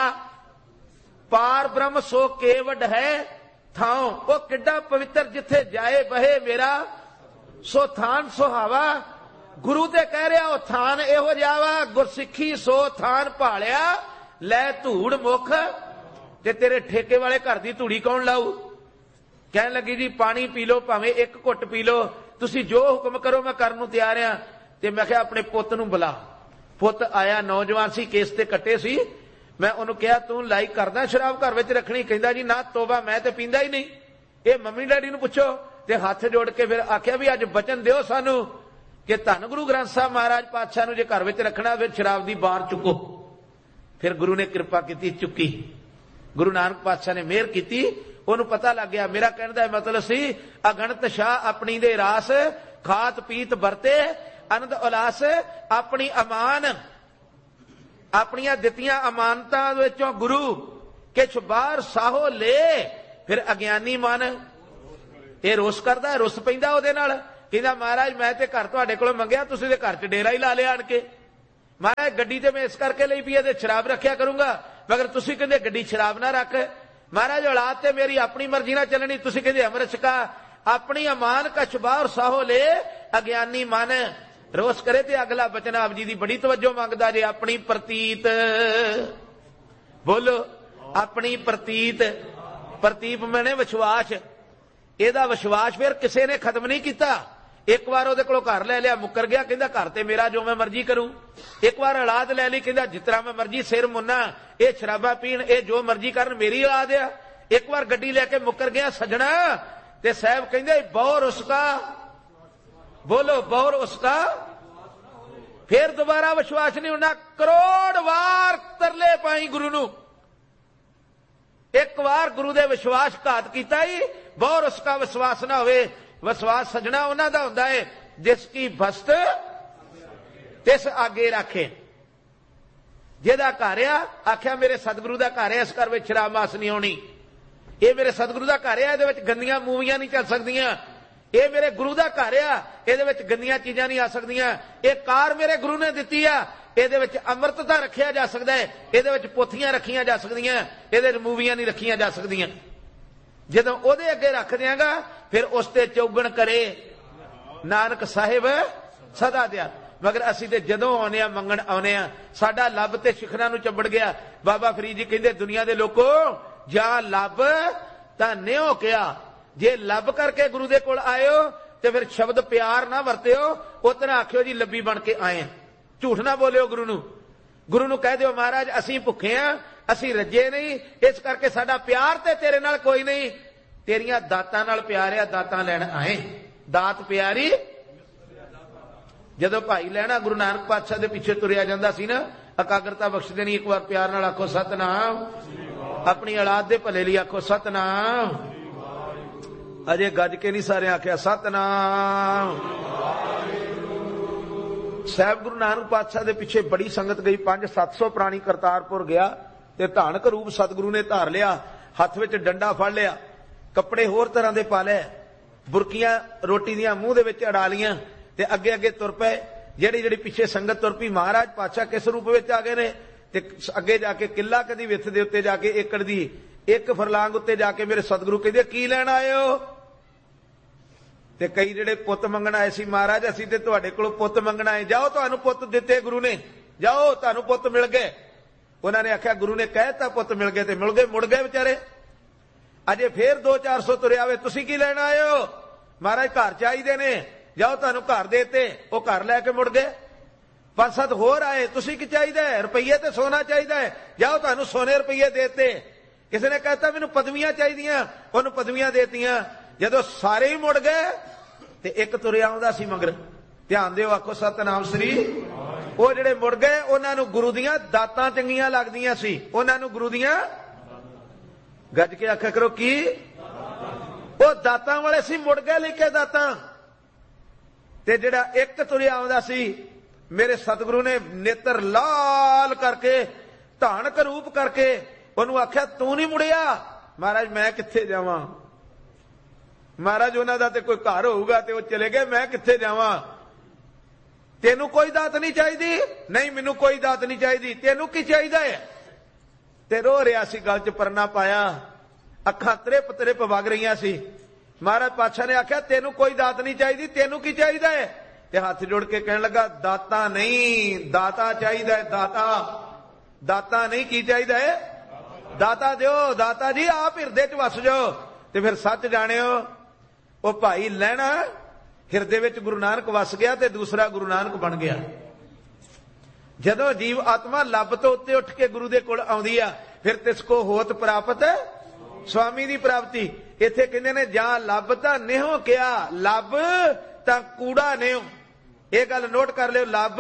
ਪਾਰ ਬ੍ਰਹਮ ਸੋ ਕੇਵਡ ਹੈ ਥਾਂ, ਉਹ ਕਿੱਡਾ ਪਵਿੱਤਰ, ਜਿੱਥੇ ਜਾਏ ਬਹੇ ਮੇਰਾ ਸੋ ਥਾਨ ਸੁਹਾਵਾ। ਗੁਰੂ ਤੇ ਕਹਿ ਰਿਹਾ ਉਹ ਥਾਨ ਇਹੋ ਜਿਹਾ ਵਾ, ਗੁਰਸਿੱਖੀ ਸੋ ਥਾਨ ਭਾਲਿਆ ਲੈ ਧੂੜ ਮੁਖ। ਤੇ ਤੇਰੇ ਠੇਕੇ ਵਾਲੇ ਘਰ ਦੀ ਧੂੜੀ ਕੌਣ ਲਾਊ? ਕਹਿਣ ਲੱਗੀ ਜੀ ਪਾਣੀ ਪੀ ਲਓ, ਭਾਵੇਂ ਇੱਕ ਘੁੱਟ ਪੀ ਲਓ, ਤੁਸੀਂ ਜੋ ਹੁਕਮ ਕਰੋ ਮੈਂ ਕਰਨ ਨੂੰ ਤਿਆਰ ਆ। ਤੇ ਮੈਂ ਕਿਹਾ ਆਪਣੇ ਪੁੱਤ ਨੂੰ ਬੁਲਾ। ਪੁੱਤ ਆਇਆ, ਨੌਜਵਾਨ ਸੀ, ਕੇਸ ਤੇ ਕੱਟੇ ਸੀ। ਮੈਂ ਉਹਨੂੰ ਕਿਹਾ ਤੂੰ ਲਾਈਕ ਕਰਦਾ ਸ਼ਰਾਬ ਘਰ ਵਿੱਚ ਰੱਖਣੀ? ਕਹਿੰਦਾ ਜੀ ਨਾ ਤੋਬਾ, ਮੈਂ ਤੇ ਪੀਂਦਾ ਹੀ ਨਹੀਂ। ਇਹ ਮੰਮੀ ਡੈਡੀ ਨੂੰ ਪੁੱਛੋ। ਤੇ ਹੱਥ ਜੋੜ ਕੇ ਫਿਰ ਆਖਿਆ ਵੀ ਅੱਜ ਬਚਨ ਦਿਓ ਸਾਨੂੰ ਕਿ ਧੰਨ ਗੁਰੂ ਗ੍ਰੰਥ ਸਾਹਿਬ ਮਹਾਰਾਜ ਪਾਤਸ਼ਾਹ ਨੂੰ ਜੇ ਘਰ ਵਿੱਚ ਰੱਖਣਾ ਫਿਰ ਸ਼ਰਾਬ ਦੀ ਬਾਰ ਚੁੱਕੋ। ਫਿਰ ਗੁਰੂ ਨੇ ਕਿਰਪਾ ਕੀਤੀ, ਚੁੱਕੀ। ਗੁਰੂ ਨਾਨਕ ਪਾਤਸ਼ਾਹ ਨੇ ਮਿਹਰ ਕੀਤੀ, ਉਹਨੂੰ ਪਤਾ ਲੱਗ ਗਿਆ। ਮੇਰਾ ਕਹਿਣ ਦਾ ਮਤਲਬ ਸੀ ਅਗਣਤ ਸ਼ਾਹ ਆਪਣੀ ਦੇ ਰਾਸ, ਖਾਤ ਪੀਤ ਵਰਤੇ ਆਨੰਦ ਉਲਾਸ, ਆਪਣੀ ਅਮਾਨ, ਆਪਣੀਆਂ ਦਿੱਤੀਆਂ ਅਮਾਨਤਾਂ ਵਿੱਚੋਂ ਗੁਰੂ ਕਿਛ ਬਾਹਰ ਸਾਹੋ ਲੈ। ਫਿਰ ਅਗਿਆਨੀ ਮਨ ਇਹ ਰੋਸ ਕਰਦਾ, ਰੁੱਸ ਪੈਂਦਾ ਉਹਦੇ ਨਾਲ ਕਹਿੰਦਾ ਮਹਾਰਾਜ ਮੈਂ ਤੇ ਘਰ ਤੁਹਾਡੇ ਕੋਲੋਂ ਮੰਗਿਆ, ਤੁਸੀਂ ਤੇ ਘਰ 'ਚ ਡੇਰਾ ਹੀ ਲਾ ਲਿਆ ਆਣ ਕੇ। ਮਹਾਰਾਜ ਗੱਡੀ ਤੇ ਮੈਂ ਇਸ ਕਰਕੇ ਲਈ ਪਈ ਤੇ ਸ਼ਰਾਬ ਰੱਖਿਆ ਕਰੂੰਗਾ, ਮਗਰ ਤੁਸੀਂ ਕਹਿੰਦੇ ਗੱਡੀ ਸ਼ਰਾਬ ਨਾ ਰੱਖ। ਮਹਾਰਾਜ ਔਲਾਦ ਤੇ ਮੇਰੀ ਆਪਣੀ ਮਰਜ਼ੀ ਨਾਲ ਚੱਲਣੀ, ਤੁਸੀਂ ਕਹਿੰਦੇ ਅੰਮ੍ਰਿਤ ਛਕਾ। ਆਪਣੀ ਅਮਾਨ ਕਛ ਬਾਹਰ ਸਾਹੋ ਲੈ ਅਗਿਆਨੀ ਮਨ, ਰੋਸ ਕਰੇ ਤੇ ਅਗਲਾ ਬਚਨ ਆਪ ਜੀ ਦੀ ਬੜੀ ਤਵੱਜੋ ਮੰਗਦਾ ਜੇ। ਆਪਣੀ ਪ੍ਰਤੀਤ ਬੋਲੋ, ਆਪਣੀ ਪ੍ਰਤੀਤ, ਪ੍ਰਤੀਪ ਮੈਨੇ ਵਿਸ਼ਵਾਸ। ਇਹਦਾ ਵਿਸ਼ਵਾਸ ਫਿਰ ਕਿਸੇ ਨੇ ਖਤਮ ਨਹੀਂ ਕੀਤਾ। ਇੱਕ ਵਾਰ ਉਹਦੇ ਕੋਲੋਂ ਘਰ ਲੈ ਲਿਆ, ਮੁੱਕਰ ਗਿਆ, ਕਹਿੰਦਾ ਘਰ ਤੇ ਮੇਰਾ ਜੋ ਮੈਂ ਮਰਜ਼ੀ ਕਰੂੰ। ਇੱਕ ਵਾਰ ਔਲਾਦ ਲੈ ਲਈ, ਕਹਿੰਦਾ ਜਿਸ ਤਰ੍ਹਾਂ ਮੈਂ ਮਰਜ਼ੀ ਸਿਰ ਮੁੰਨਾ, ਇਹ ਸ਼ਰਾਬਾਂ ਪੀਣ, ਇਹ ਜੋ ਮਰਜ਼ੀ ਕਰਨ, ਮੇਰੀ ਔਲਾਦ ਆ। ਇੱਕ ਵਾਰ ਗੱਡੀ ਲੈ ਕੇ ਮੁੱਕਰ ਗਿਆ ਸੱਜਣਾ, ਤੇ ਸਾਹਿਬ ਕਹਿੰਦੇ ਬਹੁਰ ਉਸਕਾ, ਬੋਲੋ ਬਹੁਰ ਉਸਕਾ। ਫਿਰ ਦੁਬਾਰਾ ਵਿਸ਼ਵਾਸ ਨਹੀਂ ਹੋਣਾ। ਕਰੋੜ ਵਾਰ ਤਰਲੇ ਪਾਈ ਗੁਰੂ ਨੂੰ, ਇੱਕ ਵਾਰ ਗੁਰੂ ਦੇ ਵਿਸ਼ਵਾਸਘਾਤ ਕੀਤਾ ਹੀ, ਬਹੁਰ ਉਸਕਾ ਵਿਸ਼ਵਾਸ ਨਾ ਹੋਵੇ। ਵਿਸ਼ਵਾਸ ਸੱਜਣਾ ਉਹਨਾਂ ਦਾ ਹੁੰਦਾ ਹੈ ਜਿਸ ਕੀ ਬਸਤ ਤਿਸ ਆਗੇ ਰੱਖੇ। ਜਿਹਦਾ ਘਰ ਆ, ਆਖਿਆ ਮੇਰੇ ਸਤਿਗੁਰੂ ਦਾ ਘਰ ਹੈ, ਇਸ ਘਰ ਵਿੱਚ ਸ਼ਰਾਬ ਮਾਸ ਨਹੀਂ ਹੋਣੀ। ਇਹ ਮੇਰੇ ਸਤਿਗੁਰੂ ਦਾ ਘਰ ਆ, ਇਹਦੇ ਵਿੱਚ ਗੰਦੀਆਂ ਮੂਵੀਆਂ ਨਹੀਂ ਚੱਲ ਸਕਦੀਆਂ। ਇਹ ਮੇਰੇ ਗੁਰੂ ਦਾ ਘਰ ਆ, ਇਹਦੇ ਵਿੱਚ ਗੰਦੀਆਂ ਚੀਜ਼ਾਂ ਨਹੀਂ ਆ ਸਕਦੀਆਂ। ਇਹ ਕਾਰ ਮੇਰੇ ਗੁਰੂ ਨੇ ਦਿੱਤੀ ਆ, ਇਹਦੇ ਵਿੱਚ ਅੰਮ੍ਰਿਤ ਤਾਂ ਰੱਖਿਆ ਜਾ ਸਕਦਾ ਹੈ, ਇਹਦੇ ਵਿੱਚ ਪੋਥੀਆਂ ਰੱਖੀਆਂ ਜਾ ਸਕਦੀਆਂ, ਇਹਦੇ ਵਿੱਚ ਮੂਵੀਆਂ ਨਹੀਂ ਰੱਖੀਆਂ ਜਾ ਸਕਦੀਆਂ। ਜਦੋਂ ਉਹਦੇ ਅੱਗੇ ਰੱਖ ਦਿਆਂਗਾ ਫਿਰ ਉਸ ਤੇ ਚੌਗਣ ਕਰੇ ਨਾਨਕ ਸਾਹਿਬ ਸਦਾ ਦਿਆ। ਮਗਰ ਅਸੀਂ ਤੇ ਜਦੋਂ ਆਉਨੇ ਆ ਮੰਗਣ ਆਉਨੇ ਆ, ਸਾਡਾ ਲੱਭ ਤੇ ਸਿਖਰਾਂ ਨੂੰ ਚੰਬੜ ਗਿਆ। ਬਾਬਾ ਫਰੀਦ ਜੀ ਕਹਿੰਦੇ ਦੁਨੀਆ ਦੇ ਲੋਕੋ ਜਾਂ ਲੱਭ ਤਾਂ ਨਿਉ ਕਿਹਾ, ਜੇ ਲੱਭ ਕਰਕੇ ਗੁਰੂ ਦੇ ਕੋਲ ਆਇਓ ਤੇ ਫਿਰ ਸ਼ਬਦ ਪਿਆਰ ਨਾ ਵਰਤਿਓ, ਉਤਨਾ ਆਖਿਓ ਜੀ ਲੱਭੀ ਬਣ ਕੇ ਆਏ। ਝੂਠ ਨਾ ਬੋਲਿਓ ਗੁਰੂ ਨੂੰ। ਗੁਰੂ ਨੂੰ ਕਹਿ ਦਿਓ ਮਹਾਰਾਜ ਅਸੀਂ ਭੁੱਖੇ ਆ, ਅਸੀਂ ਰੱਜੇ ਨਹੀਂ, ਇਸ ਕਰਕੇ ਸਾਡਾ ਪਿਆਰ ਤੇ ਤੇਰੇ ਨਾਲ ਕੋਈ ਨਹੀਂ, ਤੇਰੀਆਂ ਦਾਤਾਂ ਨਾਲ ਪਿਆਰ ਆ, ਦਾਤਾਂ ਲੈਣ ਆਏ। ਦਾਤ ਪਿਆਰੀ। ਜਦੋਂ ਭਾਈ ਲੈਣਾ ਗੁਰੂ ਨਾਨਕ ਪਾਤਸ਼ਾਹ ਦੇ ਪਿੱਛੇ ਤੁਰਿਆ ਜਾਂਦਾ ਸੀ ਨਾ, ਇਕਾਗਰਤਾ ਬਖਸ਼ਦੇ ਨਹੀਂ, ਇੱਕ ਵਾਰ ਪਿਆਰ ਨਾਲ ਆਖੋ ਸਤਨਾਮ। ਆਪਣੀ ਔਲਾਦ ਦੇ ਭਲੇ ਲਈ ਆਖੋ ਸਤਨਾਮ। ਅਜੇ ਗੱਜ ਕੇ ਨਹੀਂ ਸਾਰੇ ਆਖਿਆ ਸਤਨਾਮ। ਸਾਹਿਬ ਗੁਰੂ ਨਾਨਕ ਪਾਤਸ਼ਾਹ ਦੇ ਪਿੱਛੇ ਬੜੀ ਸੰਗਤ ਗਈ, 500-700 ਪ੍ਰਾਣੀ ਕਰਤਾਰਪੁਰ ਗਿਆ ਤੇ ਧਾਨਕ ਰੂਪ ਸਤਿਗੁਰੂ ਨੇ ਧਾਰ ਲਿਆ। ਹੱਥ ਵਿੱਚ ਡੰਡਾ ਫੜ ਲਿਆ, ਕੱਪੜੇ ਹੋਰ ਤਰ੍ਹਾਂ ਦੇ ਪਾ ਲਏ, ਬੁਰਕੀਆਂ ਰੋਟੀ ਦੀਆਂ ਮੂੰਹ ਦੇ ਵਿੱਚ ਅੜਾ ਲੀਆਂ ਤੇ ਅੱਗੇ ਅੱਗੇ ਤੁਰ ਪਏ। ਜਿਹੜੀ ਪਿੱਛੇ ਸੰਗਤ ਤੁਰ ਪਈ, ਮਹਾਰਾਜ ਪਾਤਸ਼ਾਹ ਕਿਸ ਰੂਪ ਵਿੱਚ ਆ ਗਏ ਨੇ, ਤੇ ਅੱਗੇ ਜਾ ਕੇ ਕਿੱਲਾ ਕਦੀ ਵਿੱਥ ਦੇ ਉੱਤੇ ਜਾ ਕੇ ਏਕੜ ਦੀ ਇੱਕ ਫਰਲਾਂਗ ਉੱਤੇ ਜਾ ਕੇ ਮੇਰੇ ਸਤਿਗੁਰੂ ਕਹਿੰਦੇ ਕੀ ਲੈਣ ਆਏ ਹੋ? ਤੇ ਕਈ ਜਿਹੜੇ ਪੁੱਤ ਮੰਗਣ ਆਏ ਸੀ, ਮਹਾਰਾਜ ਅਸੀਂ ਤੇ ਤੁਹਾਡੇ ਕੋਲੋਂ ਪੁੱਤ ਮੰਗਣ ਆਏ। ਜਾਓ ਤੁਹਾਨੂੰ ਪੁੱਤ ਦਿੱਤੇ ਗੁਰੂ ਨੇ, ਜਾਓ ਤੁਹਾਨੂੰ ਪੁੱਤ ਮਿਲ ਗਏ। ਉਹਨਾਂ ਨੇ ਆਖਿਆ ਗੁਰੂ ਨੇ ਕਹਿਤਾ ਪੁੱਤ ਮਿਲ ਗਏ ਤੇ ਮਿਲ ਗਏ, ਮੁੜ ਗਏ ਵਿਚਾਰੇ। ਅਜੇ ਫੇਰ 200-400 ਤੁਰਿਆ ਆਵੇ, ਤੁਸੀਂ ਕੀ ਲੈਣ ਆਏ ਹੋ? ਮਹਾਰਾਜ ਘਰ ਚਾਹੀਦੇ ਨੇ, ਜਾਓ ਤੁਹਾਨੂੰ ਘਰ ਦੇਤੇ। ਉਹ ਘਰ ਲੈ ਕੇ ਮੁੜ ਗਏ। 5-7 ਹੋਰ ਆਏ, ਤੁਸੀਂ ਕੀ ਚਾਹੀਦਾ ਹੈ? ਰੁਪਈਏ ਤੇ ਸੋਨਾ ਚਾਹੀਦਾ ਹੈ, ਜਾਓ ਤੁਹਾਨੂੰ ਸੋਨੇ ਰੁਪਈਏ ਦੇਤੇ। ਕਿਸੇ ਨੇ ਕਹਿਤਾ ਮੈਨੂੰ ਪਦਵੀਆਂ ਚਾਹੀਦੀਆਂ, ਉਹਨੂੰ ਪਦਵੀਆਂ ਦੇਤੀਆਂ। ਜਦੋਂ ਸਾਰੇ ਹੀ ਮੁੜ ਗਏ ਤੇ ਇੱਕ ਤੁਰਿਆ ਆਉਂਦਾ ਸੀ ਮਗਰ। ਧਿਆਨ ਦਿਓ, ਆਖੋ ਸਤਨਾਮ ਸ੍ਰੀ। ਉਹ ਜਿਹੜੇ ਮੁੜ ਗਏ ਉਹਨਾਂ ਨੂੰ ਗੁਰੂ ਦੀਆਂ ਦਾਤਾਂ ਚੰਗੀਆਂ ਲੱਗਦੀਆਂ ਸੀ, ਉਹਨਾਂ ਨੂੰ ਗੁਰੂ ਦੀਆਂ, ਗੱਜ ਕੇ ਆਖਿਆ ਕਰੋ ਕੀ, ਉਹ ਦਾਤਾਂ ਵਾਲੇ ਸੀ, ਮੁੜ ਗਏ ਲੈ ਕੇ ਦਾਤਾਂ। ਤੇ ਜਿਹੜਾ ਇੱਕ ਤੁਰਿਆ ਆਉਂਦਾ ਸੀ, ਮੇਰੇ ਸਤਿਗੁਰੂ ਨੇ ਨੇਤਰ ਲਾਲ ਕਰਕੇ ਧਾਨਕ ਰੂਪ ਕਰਕੇ ਉਹਨੂੰ ਆਖਿਆ ਤੂੰ ਨਹੀਂ ਮੁੜਿਆ। ਮਹਾਰਾਜ ਮੈਂ ਕਿੱਥੇ ਜਾਵਾਂ? ਮਹਾਰਾਜ ਉਹਨਾਂ ਦਾ ਤੇ ਕੋਈ ਘਰ ਹੋਊਗਾ ਤੇ ਉਹ ਚਲੇ ਗਏ, ਮੈਂ ਕਿੱਥੇ ਜਾਵਾਂ? ਤੈਨੂੰ ਕੋਈ ਦਾਤ ਨਹੀਂ ਚਾਹੀਦੀ? ਨਹੀਂ ਮੈਨੂੰ ਕੋਈ ਦਾਤ ਨਹੀਂ ਚਾਹੀਦੀ। ਤੈਨੂੰ ਕੀ ਚਾਹੀਦਾ ਹੈ? ਤੇ ਰੋ ਰਿਹਾ ਸੀ, ਗਲ 'ਚ ਪਰਨਾ ਪਾਇਆ, ਅੱਖਾਂ ਤ੍ਰਿਪ ਤ੍ਰਿਪ ਵਗ ਰਹੀਆਂ ਸੀ। ਮਹਾਰਾਜ ਪਾਤਸ਼ਾਹ ਨੇ ਆਖਿਆ ਤੈਨੂੰ ਕੋਈ ਦਾਤ ਨਹੀਂ ਚਾਹੀਦੀ, ਤੈਨੂੰ ਕੀ ਚਾਹੀਦਾ ਹੈ? ਤੇ ਹੱਥ ਜੋੜ ਕੇ ਕਹਿਣ ਲੱਗਾ ਦਾਤਾ ਨਹੀਂ, ਦਾਤਾ ਚਾਹੀਦਾ ਹੈ। ਦਾਤਾ, ਦਾਤਾ ਨਹੀਂ, ਕੀ ਚਾਹੀਦਾ ਹੈ? ਦਾਤਾ ਦਿਓ। ਦਾਤਾ ਜੀ ਆਪ ਹਿਰਦੇ 'ਚ ਵਸ ਜਾਓ। ਤੇ ਫਿਰ ਸੱਚ ਜਾਣਿਓ, ਉਹ ਭਾਈ ਲੈਣਾ ਹਿਰਦੇ ਵਿੱਚ ਗੁਰੂ ਨਾਨਕ ਵਸ ਗਿਆ ਤੇ ਦੂਸਰਾ ਗੁਰੂ ਨਾਨਕ ਬਣ ਗਿਆ। ਜਦੋਂ ਜੀਵ ਆਤਮਾ ਲੱਭ ਤੋਂ ਉੱਤੇ ਉੱਠ ਕੇ ਗੁਰੂ ਦੇ ਕੋਲ ਆਉਂਦੀ ਆ, ਫਿਰ ਤਿਸ ਕੋ ਹੋਤ ਪ੍ਰਾਪਤ ਸਵਾਮੀ ਦੀ ਪ੍ਰਾਪਤੀ। ਇੱਥੇ ਕਹਿੰਦੇ ਨੇ ਜਾਂ ਲੱਭ ਤਾਂ ਨਿਹੋ ਕਿਹਾ, ਲੱਭ ਤਾਂ ਕੂੜਾ ਨਿਉ। ਇਹ ਗੱਲ ਨੋਟ ਕਰ ਲਿਓ, ਲੱਭ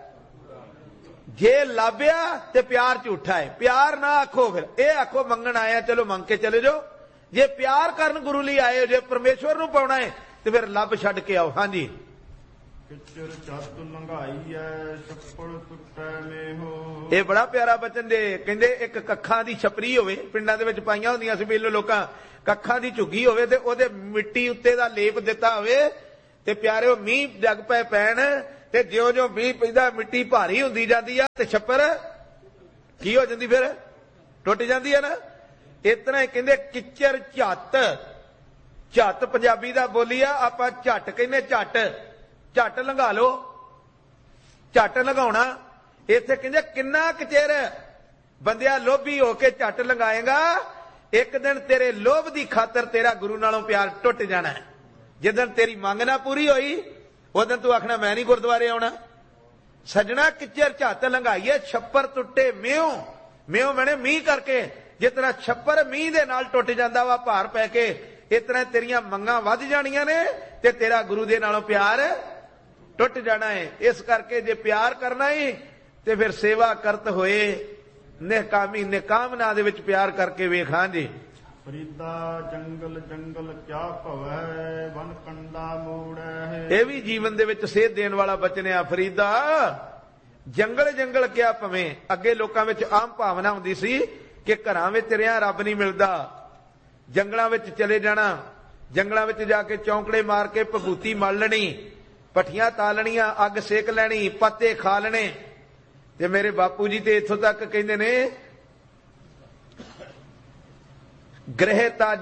ਜੇ ਲੱਭਿਆ ਤੇ ਪਿਆਰ ਝੂਠਾ ਹੈ। ਪਿਆਰ ਨਾ ਆਖੋ, ਫਿਰ ਇਹ ਆਖੋ ਮੰਗਣ ਆਇਆ, ਚਲੋ ਮੰਗ ਕੇ ਚਲੇ ਜਾਓ। ਜੇ ਪਿਆਰ ਕਰਨ ਗੁਰੂ ਲਈ ਆਏ ਹੋ, ਜੇ ਪਰਮੇਸ਼ਵਰ ਨੂੰ ਪਾਉਣਾ ਹੈ ਤੇ ਫਿਰ ਲੱਭ ਛੱਡ ਕੇ ਆਓ। ਹਾਂਜੀ, ਕਿਚਰ ਚੱਤ ਲੰਘਾਈ ਐ ਛੱਪੜ ਟੁੱਟੈ ਮੇਹੋ। ਇਹ ਬੜਾ ਪਿਆਰਾ ਬਚਨ ਦੇ। ਕਹਿੰਦੇ ਇੱਕ ਕੱਖਾਂ ਦੀ ਛਪਰੀ ਹੋਵੇ, ਪਿੰਡਾਂ ਦੇ ਵਿੱਚ ਪਾਈਆਂ ਹੁੰਦੀਆਂ ਸੀ ਪਹਿਲੋਂ ਲੋਕਾਂ, ਕੱਖਾਂ ਦੀ ਝੁੱਗੀ ਹੋਵੇ ਤੇ ਉਹਦੇ ਮਿੱਟੀ ਉੱਤੇ ਦਾ ਲੇਪ ਦਿੱਤਾ ਹੋਵੇ ਤੇ ਪਿਆਰਿਓ ਮੀਂਹ ਜਗ ਪੈ ਪੈਣ ਤੇ ਜਿਉਂ ਜਿਉਂ ਮੀਂਹ ਪੈਂਦਾ ਮਿੱਟੀ ਭਾਰੀ ਹੁੰਦੀ ਜਾਂਦੀ ਆ ਤੇ ਛੱਪਰ ਕੀ ਹੋ ਜਾਂਦੀ, ਫਿਰ ਟੁੱਟ ਜਾਂਦੀ ਆ ਨਾ। ਇਸ ਤਰ੍ਹਾਂ ਹੀ ਕਹਿੰਦੇ ਕਿੱਚਰ ਝੱਟ, ਝੱਟ ਪੰਜਾਬੀ ਦਾ ਬੋਲੀ ਆ, ਆਪਾਂ ਝੱਟ ਕਹਿੰਦੇ, ਝੱਟ ਝੱਟ ਲੰਘਾ ਲੋ, ਝੱਟ ਲੰਘਾਉਣਾ। ਇੱਥੇ ਕਹਿੰਦੇ ਕਿੰਨਾ ਕੁ ਚਿਰ ਬੰਦਿਆ ਲੋਭੀ ਹੋ ਕੇ ਝੱਟ ਲੰਘਾਏਗਾ, ਇੱਕ ਦਿਨ ਤੇਰੇ ਲੋਭ ਦੀ ਖਾਤਰ ਤੇਰਾ ਗੁਰੂ ਨਾਲੋਂ ਪਿਆਰ ਟੁੱਟ ਜਾਣਾ ਹੈ। ਜਿੱਦਣ ਤੇਰੀ ਮੰਗ ਨਾ ਪੂਰੀ ਹੋਈ ਉਦੋਂ ਤੂੰ ਆਖਣਾ ਮੈਂ ਨਹੀਂ ਗੁਰਦੁਆਰੇ ਆਉਣਾ। ਸੱਜਣਾ ਕਿੱਚਰ ਝੱਟ ਲੰਘਾਈਏ, ਛੱਪਰ ਟੁੱਟੇ ਮਿਉਂ, ਮਿਉਂ ਬਣੇ ਮੀਂਹ ਕਰਕੇ। ਜਿਸ ਤਰ੍ਹਾਂ ਛੱਪਰ ਮੀਂਹ ਦੇ ਨਾਲ ਟੁੱਟ ਜਾਂਦਾ ਵਾ ਭਾਰ ਪੈ ਕੇ, ਇਸ ਤਰ੍ਹਾਂ ਤੇਰੀਆਂ ਮੰਗਾਂ ਵੱਧ ਜਾਣੀਆਂ ਨੇ ਤੇ ਤੇਰਾ ਗੁਰੂ ਦੇ ਨਾਲੋਂ ਪਿਆਰ ਟੁੱਟ ਜਾਣਾ ਹੈ। ਇਸ ਕਰਕੇ ਜੇ ਪਿਆਰ ਕਰਨਾ ਹੀ ਤੇ ਫਿਰ ਸੇਵਾ ਕਰਤ ਹੋਏ ਨਿਹਕਾਮੀ, ਨਿਕਾਮਨਾ ਦੇ ਵਿੱਚ ਪਿਆਰ ਕਰਕੇ ਵੇਖ। ਹਾਂਜੀ, ਫਰੀਦਾ ਜੰਗਲ ਜੰਗਲ ਕਿਆ ਭਵੈ, ਵਨ ਕੰਡਾ ਮੋੜੈ। ਇਹ ਵੀ ਜੀਵਨ ਦੇ ਵਿੱਚ ਸੇਧ ਦੇਣ ਵਾਲਾ ਬਚਨ ਆ। ਫਰੀਦਾ ਜੰਗਲ ਜੰਗਲ ਕਿਆ ਭਵੇਂ। ਅੱਗੇ ਲੋਕਾਂ ਵਿੱਚ ਆਮ ਭਾਵਨਾ ਹੁੰਦੀ ਸੀ ਕਿ ਘਰਾਂ ਵਿੱਚ ਰਿਹਾ ਰੱਬ ਨਹੀਂ ਮਿਲਦਾ, ਜੰਗਲਾਂ ਵਿੱਚ ਚਲੇ ਜਾਣਾ, ਜੰਗਲਾਂ ਵਿੱਚ ਜਾ ਕੇ ਚੌਂਕੜੇ ਮਾਰ ਕੇ ਭਭੂਤੀ ਮਲ ਲੈਣੀ, ਪੱਠੀਆਂ ਤਾਲਣੀਆਂ, ਅੱਗ ਸੇਕ ਲੈਣੀ, ਪੱਤੇ ਖਾ ਲੈਣੇ। ਤੇ ਮੇਰੇ ਬਾਪੂ ਜੀ ਤੇ ਇੱਥੋਂ ਤੱਕ ਕਹਿੰਦੇ ਨੇ ਗ੍ਰਹਿ ਤਾਜ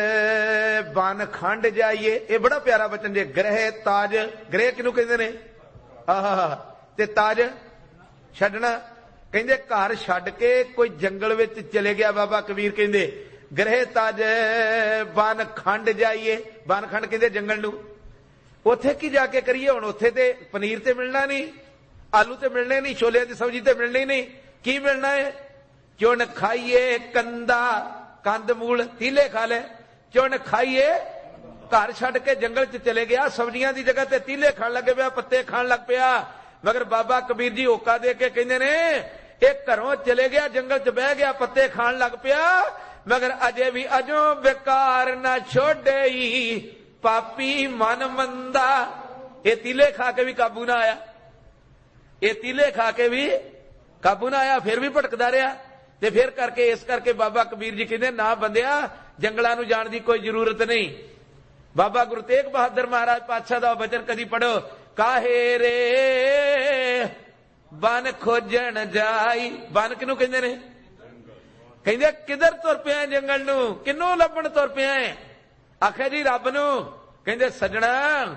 ਬਨ ਖੰਡ ਜਾਈਏ। ਇਹ ਬੜਾ ਪਿਆਰਾ ਬਚਨ ਜੇ, ਗ੍ਰਹਿ ਤਾਜ। ਗ੍ਰਹਿ ਕਿਹਨੂੰ ਕਹਿੰਦੇ ਨੇ? ਆਹ, ਤੇ ਤਾਜ ਛੱਡਣਾ। ਕਹਿੰਦੇ ਘਰ ਛੱਡ ਕੇ ਕੋਈ ਜੰਗਲ ਵਿੱਚ ਚਲੇ ਗਿਆ। ਬਾਬਾ ਕਬੀਰ ਕਹਿੰਦੇ ਗ੍ਰਹਿ ਤਾਜ ਬਨ ਖੰਡ ਜਾਈਏ। ਬਨ ਖੰਡ ਕਹਿੰਦੇ ਜੰਗਲ ਨੂੰ। ਉੱਥੇ ਕੀ ਜਾ ਕੇ ਕਰੀਏ ਹੁਣ? ਉੱਥੇ ਤੇ ਪਨੀਰ ਤੇ ਮਿਲਣਾ ਨਹੀਂ, ਆਲੂ ਤੇ ਮਿਲਣੇ ਨਹੀਂ, ਛੋਲਿਆਂ ਦੀ ਸਬਜ਼ੀ ਤੇ ਮਿਲਣੀ ਨਹੀਂ। ਕੀ ਮਿਲਣਾ ਹੈ? ਚੁਣ ਖਾਈਏ ਕੰਦਾ, ਕੰਦ ਮੂਲ ਤੀਲੇ ਖਾ ਲੈ। ਚੁਣ ਖਾਈਏ, ਘਰ ਛੱਡ ਕੇ ਜੰਗਲ 'ਚ ਚਲੇ ਗਿਆ, ਸਬਜ਼ੀਆਂ ਦੀ ਜਗ੍ਹਾ ਤੇ ਤੀਲੇ ਖਾਣ ਲੱਗ ਪਿਆ, ਪੱਤੇ ਖਾਣ ਲੱਗ ਪਿਆ। ਮਗਰ ਬਾਬਾ ਕਬੀਰ ਜੀ ਹੋਕਾ ਦੇ ਕੇ ਕਹਿੰਦੇ ਨੇ ਇਹ ਘਰੋਂ ਚਲੇ ਗਿਆ, ਜੰਗਲ 'ਚ ਬਹਿ ਗਿਆ, ਪੱਤੇ ਖਾਣ ਲੱਗ ਪਿਆ, ਮਗਰ ਅਜੇ ਵੀ ਅਜੋਂ ਬੇਕਾਰ ਨਾ ਛੋੜੇਈ ਪਾਪੀ ਮਨ ਮੰਦਾ। ਇਹ ਤੀਲੇ ਖਾ ਕੇ ਵੀ ਕਾਬੂ ਨਾ ਆਇਆ, ਇਹ ਤੀਲੇ ਖਾ ਕੇ ਵੀ ਕਾਬੂ ਨਾ ਆਇਆ, ਫਿਰ ਵੀ ਭਟਕਦਾ ਰਿਹਾ। ਤੇ ਫਿਰ ਕਰਕੇ ਇਸ ਕਰਕੇ ਬਾਬਾ ਕਬੀਰ ਜੀ ਕਹਿੰਦੇ ਨਾ ਬੰਦਿਆ ਜੰਗਲਾਂ ਨੂੰ ਜਾਣ ਦੀ ਕੋਈ ਜ਼ਰੂਰਤ ਨਹੀਂ। ਬਾਬਾ ਗੁਰੂ ਤੇਗ ਬਹਾਦਰ ਮਹਾਰਾਜ ਪਾਤਸ਼ਾਹ ਦਾ ਬਚਨ ਕਦੀ ਪੜੋ, ਕਾਹੇ ਰੇ ਬਨ ਖੋਜਣ ਜਾਈ। ਬਨ ਕਿਹਨੂੰ ਕਹਿੰਦੇ ਨੇ? ਕਹਿੰਦੇ ਕਿਧਰ ਤੁਰ ਪਿਆ ਜੰਗਲ ਨੂੰ, ਕਿਹਨੂੰ ਲੱਭਣ ਤੁਰ ਪਿਆ? ਆਖਿਆ ਜੀ ਰੱਬ ਨੂੰ। ਕਹਿੰਦੇ ਸੱਜਣਾ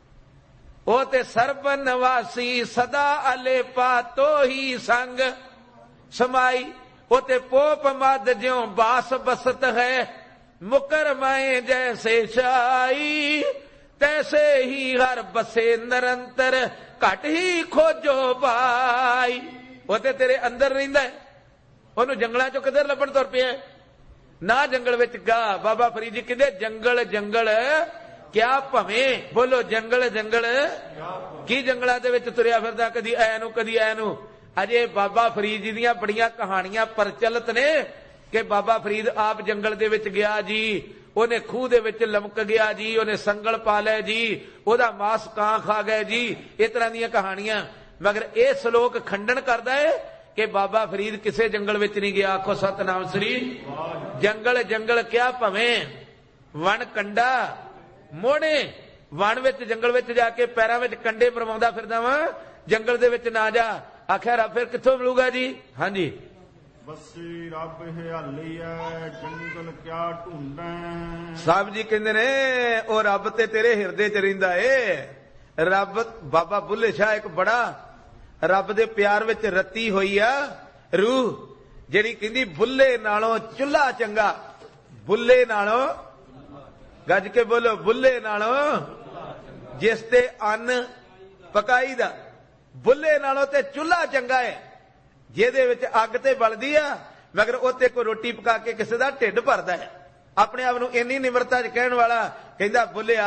ਉਹ ਤੇ ਸਰਬ ਨਿਵਾਸੀ ਸਦਾ ਅਲੇਪਾ ਤੋਹੀ ਸੰਗ ਸਮਾਈ। ਉਹ ਤੇ ਪੋਪ ਮਦ ਜਿਉ ਬਾਸ ਬਸਤ ਹੈ, ਮੁਕਰ ਮਾਏ ਜੈਸੇ ਸ਼ਾਈ, ਤੈਸੇ ਹੀ ਹਰ ਬਸੇ ਨਿਰੰਤਰ ਘਟ ਹੀ ਖੋਜੋ ਬਾਈ। ਉਹ ਤੇ ਤੇਰੇ ਅੰਦਰ ਰਹਿੰਦਾ, ਉਹਨੂੰ ਜੰਗਲਾਂ ਚੋਂ ਕਿਧਰ ਲੱਭਣ ਤੁਰ ਪਿਆ? ਨਾ ਜੰਗਲ ਵਿੱਚ ਗਾ। ਬਾਬਾ ਫਰੀਦ ਜੀ ਕਹਿੰਦੇ ਜੰਗਲ ਜੰਗਲ ਕਿਆ ਭਵੇਂ। ਬੋਲੋ ਜੰਗਲ ਜੰਗਲ ਕੀ ਜੰਗਲਾਂ ਦੇ ਵਿੱਚ ਤੁਰਿਆ ਫਿਰਦਾ, ਕਦੀ ਐ ਨੂੰ ਕਦੀ ਐ ਨੂੰ। ਅਜੇ ਬਾਬਾ ਫਰੀਦ ਜੀ ਦੀਆਂ ਬੜੀਆਂ ਕਹਾਣੀਆਂ ਪ੍ਰਚਲਿਤ ਨੇ ਕਿ ਬਾਬਾ ਫਰੀਦ ਆਪ ਜੰਗਲ ਦੇ ਵਿੱਚ ਗਿਆ ਜੀ, ਉਹਨੇ ਖੂਹ ਦੇ ਵਿੱਚ ਲਮਕ ਗਿਆ ਜੀ, ਉਹਨੇ ਸੰਗਲ ਪਾ ਲਿਆ ਜੀ, ਉਹਦਾ ਮਾਸ ਕਾਂ ਖਾ ਗਏ ਜੀ। ਇਸ ਤਰ੍ਹਾਂ ਦੀਆਂ ਕਹਾਣੀਆਂ। ਮਗਰ ਇਹ ਸ਼ਲੋਕ ਖੰਡਨ ਕਰਦਾ ਹੈ ਕਿ ਬਾਬਾ ਫਰੀਦ ਕਿਸੇ ਜੰਗਲ ਵਿੱਚ ਨਹੀਂ ਗਿਆ। ਆਖੋ ਸਤਨਾਮ ਸ੍ਰੀ। ਜੰਗਲ ਜੰਗਲ ਕਿਆ ਭਵੇਂ, ਵਣ ਕੰਡਾ ਮੋੜੇ। ਵਣ ਵਿੱਚ ਜੰਗਲ ਵਿੱਚ ਜਾ ਕੇ ਪੈਰਾਂ ਵਿੱਚ ਕੰਡੇ ਮਰਵਾਉਂਦਾ ਫਿਰਦਾ ਵਾ, ਜੰਗਲ ਦੇ ਵਿੱਚ ਨਾ ਜਾ। ਆਖਿਆ ਰੱਬ ਫਿਰ ਕਿੱਥੋਂ ਮਿਲੂਗਾ ਜੀ? ਹਾਂਜੀ, ਬਸੀ ਰੱਬ ਹਿਆਲੀ ਐ, ਜੰਗਲ ਕਿਆ ਢੂੰਡੈ। ਸਾਹਿਬ ਜੀ ਕਹਿੰਦੇ ਨੇ ਉਹ ਰੱਬ ਤੇ ਤੇਰੇ ਹਿਰਦੇ 'ਚ ਰਹਿੰਦਾ ਏ। ਰੱਬ ਬਾਬਾ ਬੁੱਲੇ ਸ਼ਾਹ ਇੱਕ ਬੜਾ ਰੱਬ ਦੇ ਪਿਆਰ ਵਿੱਚ ਰੱਤੀ ਹੋਈ ਆ ਰੂਹ, ਜਿਹੜੀ ਕਹਿੰਦੀ ਬੁੱਲੇ ਨਾਲੋਂ ਚੁੱਲ੍ਹਾ ਚੰਗਾ। ਬੁੱਲੇ ਨਾਲੋਂ, ਗੱਜ ਕੇ ਬੋਲੋ, ਬੁੱਲੇ ਨਾਲੋਂ ਜਿਸ ਤੇ ਅੰਨ ਪਕਾਈ ਦਾ, ਬੁੱਲੇ ਨਾਲੋਂ ਤੇ ਚੁੱਲ੍ਹਾ ਚੰਗਾ ਹੈ ਜਿਹਦੇ ਵਿੱਚ ਅੱਗ ਤੇ ਬਲਦੀ ਆ, ਮਗਰ ਉੱਤੇ ਕੋਈ ਰੋਟੀ ਪਕਾ ਕੇ ਕਿਸੇ ਦਾ ਢਿੱਡ ਭਰਦਾ ਹੈ। ਆਪਣੇ ਆਪ ਨੂੰ ਇੰਨੀ ਨਿਮਰਤਾ 'ਚ ਕਹਿਣ ਵਾਲਾ ਕਹਿੰਦਾ ਬੁੱਲਿਆ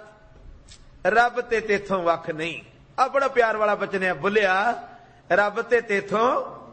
ਰੱਬ ਤੇ ਤੇਥੋਂ ਵੱਖ ਨਹੀਂ। ਆ ਬੜਾ ਪਿਆਰ ਵਾਲਾ ਬਚਨ ਹੈ, ਬੁੱਲਿਆ ਰੱਬ ਤੇ ਤੇਥੋਂ,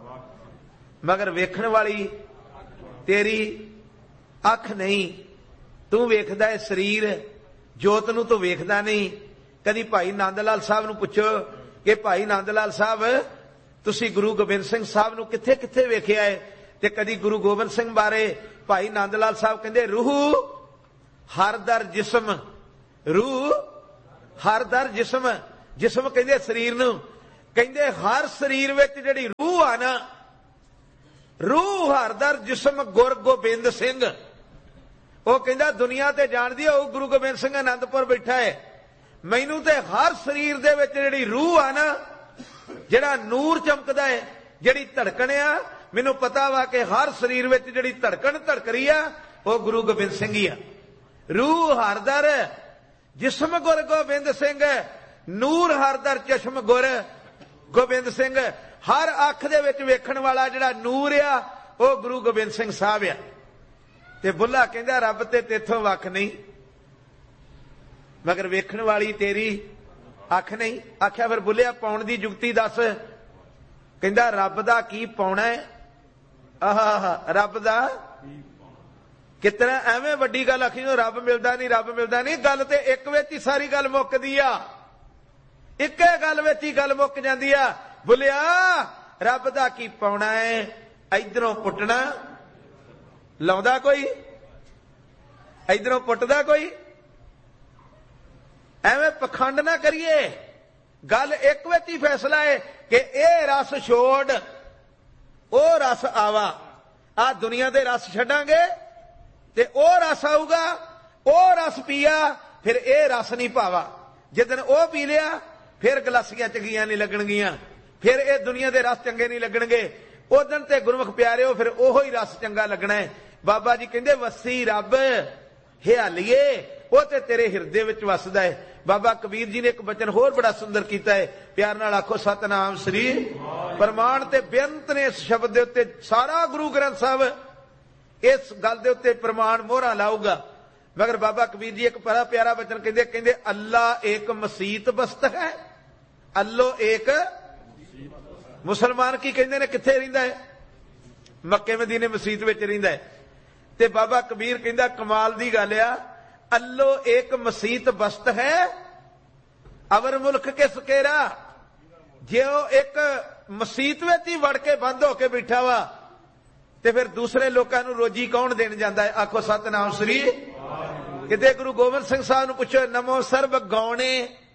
ਮਗਰ ਵੇਖਣ ਵਾਲੀ ਤੇਰੀ ਅੱਖ ਨਹੀਂ। ਤੂੰ ਵੇਖਦਾ ਹੈ ਸਰੀਰ, ਜੋਤ ਨੂੰ ਤੂੰ ਵੇਖਦਾ ਨਹੀਂ। ਕਦੀ ਭਾਈ ਨੰਦ ਲਾਲ ਸਾਹਿਬ ਨੂੰ ਪੁੱਛੋ ਕਿ ਭਾਈ ਨੰਦ ਲਾਲ ਸਾਹਿਬ ਤੁਸੀਂ ਗੁਰੂ ਗੋਬਿੰਦ ਸਿੰਘ ਸਾਹਿਬ ਨੂੰ ਕਿੱਥੇ ਕਿੱਥੇ ਵੇਖਿਆ ਹੈ? ਤੇ ਕਦੀ ਗੁਰੂ ਗੋਬਿੰਦ ਸਿੰਘ ਬਾਰੇ ਭਾਈ ਨੰਦ ਲਾਲ ਸਾਹਿਬ ਕਹਿੰਦੇ ਰੂਹ ਹਰ ਦਰ ਜਿਸਮ, ਰੂਹ हर दर जिस्म, जिस्म कहंदे शरीर नूं, कहंदे हर शरीर विच जिहड़ी रूह आ ना, रूह हर दर जिस्म गुर गोबिंद सिंह। वो कहंदा दुनिया ते जाणदी है वो गुरु गोबिंद सिंह आनंदपुर बैठा है, मैनू ते हर शरीर दे विच जिहड़ी रूह आ ना, जिहड़ा नूर चमकदा है, जिहड़ी धड़कन आ, मैनू पता वा कि हर शरीर विच जिहड़ी धड़कन धड़क रही आ वो गुरु गोबिंद सिंह ही आ। रूह हर दर जिस्म गुर गोबिंद सिंह, नूर हर दर चश्म गुर गोबिंद सिंह। हर अख दे विच वेखण वाला जिहड़ा नूर आ वो गुरु गोबिंद सिंह साहब आ। ते बुल्ला कहंदा रब ते तेथों वख नहीं, मगर वेखण वाली तेरी अख नहीं। आख्या फिर बुल्लिया पाउण दी जुगती दस। कहंदा रब दा की पाउणा है? आहा रब दा कितना एवें वड्डी गल आखी रब मिलदा नहीं, रब मिलदा नहीं। गल ते एक विच ही सारी गल मुक्कदी आ, इक्के गल विच ही गल मुक्क जांदी आ। बुल्लिया रब दा की पाउणा है? इधरों पुट्टना लाउंदा कोई, इधरों पुट्टदा कोई। एवें पखंड ना करिए, गल एक विच ही फैसला है कि ए रस छोड़ ओ रस आवा। आ दुनिया दे रस छड्डांगे ते ओ रस आऊगा, ओ रस पिया फिर ए रस नहीं भावा। जिदन ओ पी लिया फिर गलासियां चंगियां नहीं लगणगियां, फिर ए दुनिया दे रस चंगे नहीं लगणगे। उदन ते गुरमुख प्यारिओ फिर ओहो ही रस चंगा लगना है। बाबा जी कहंदे वसी रब हियालीए वो ते तेरे हिरदे विच वसदा है। बाबा कबीर जी ने एक बचन होर बड़ा सुंदर कीता है, प्यार नाल आखो सतनाम श्री। प्रमाण ते बेअंत ने इस शब्द दे उत्ते सारा गुरु ग्रंथ साहब इस गल दे उत्ते प्रमाण मोहरा लाऊगा। मगर बाबा कबीर जी एक बड़ा प्यारा बचन कहंदे, कहंदे अल्लाह एक मसीत बस्त है। अल्लो एक मुसलमान की कहंदे ने कित्थे रहिंदा है? मक्के मदीने मसीत विच रहिंदा है। ते बाबा कबीर कहंदा कमाल दी गल आ, अल्लो एक मसीत बस्त है अवर मुल्क के सकेरा। जो एक मसीत विच ही वड़ के बंद होके बैठा वा ते फिर दूसरे लोगों को रोजी कौन देन जांदा है? आखो सतनाम श्री। किते गुरु गोबिंद सिंह साहब नूं पुछो नमो सर्ब गौणे,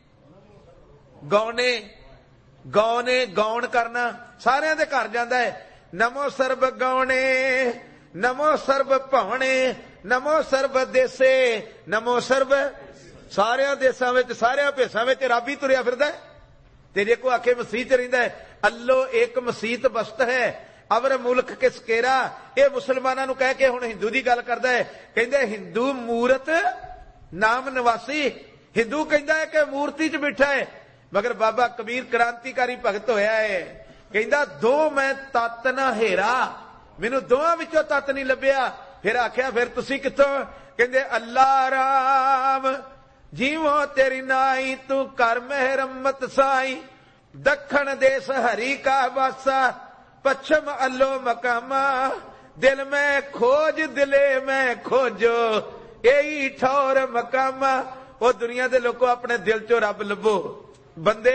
गौणे गौने गौण करना सारिਆਂ ਦੇ घर जांदा है। नमो सर्ब गौणे, नमो सर्ब भवणे, नमो सर्ब देसे, नमो सर्ब। सारिਆਂ देसां विच सारिਆਂ भेसां विच रब ही तुरिया फिरदा है। ते जे कोई आखे मसीत रहिंदा है, अल्लो एक मसीत बस्त है अवर मुल्क के सकेरा। ये मुसलमानां नूं कह के हुण हिंदू दी गल करदा है। कहंदे हिंदू मूरत नाम निवासी। हिंदू कहंदा है कि मूर्ति च बैठा है, मगर बाबा कबीर क्रांतिकारी भगत होया है। कहंदा दो मैं तत ना हेरा, मैनू दोवां विचों तत नहीं लभ्या। फिर आख्या फिर तुसी कित्थों? कहंदे अल्लाह राम जीवो तेरी नाई, तू कर मेहरमत साई। दखण देश हरि का बासा, पश्चिम अल्लो मकामा। दिल में खोज दिले में खोजो, यही ठौर मकामा। वो दुनिया दे लोगों अपने दिल चो रब लभो। बंदे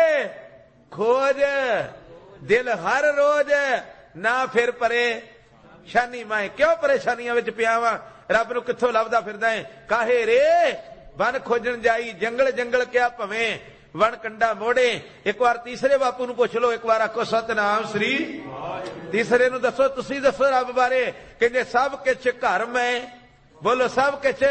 खोज दिल हर रोज ना फिर परेशानी। मैं क्यों परेशानियां विच पिया वां? रब नूं कित्थों लभदा फिरदा है? काहे रे वन खोजन जाई, जंगल जंगल क्या भवें वन कंडा मोड़े। एक बार तीसरे बापू नूं पुछ लो, एक बार आखो सतनाम श्री। तीसरे नूं दसो, तुसी दसो रब बारे। कहंदे सब किछ घर में, बोलो सब किछ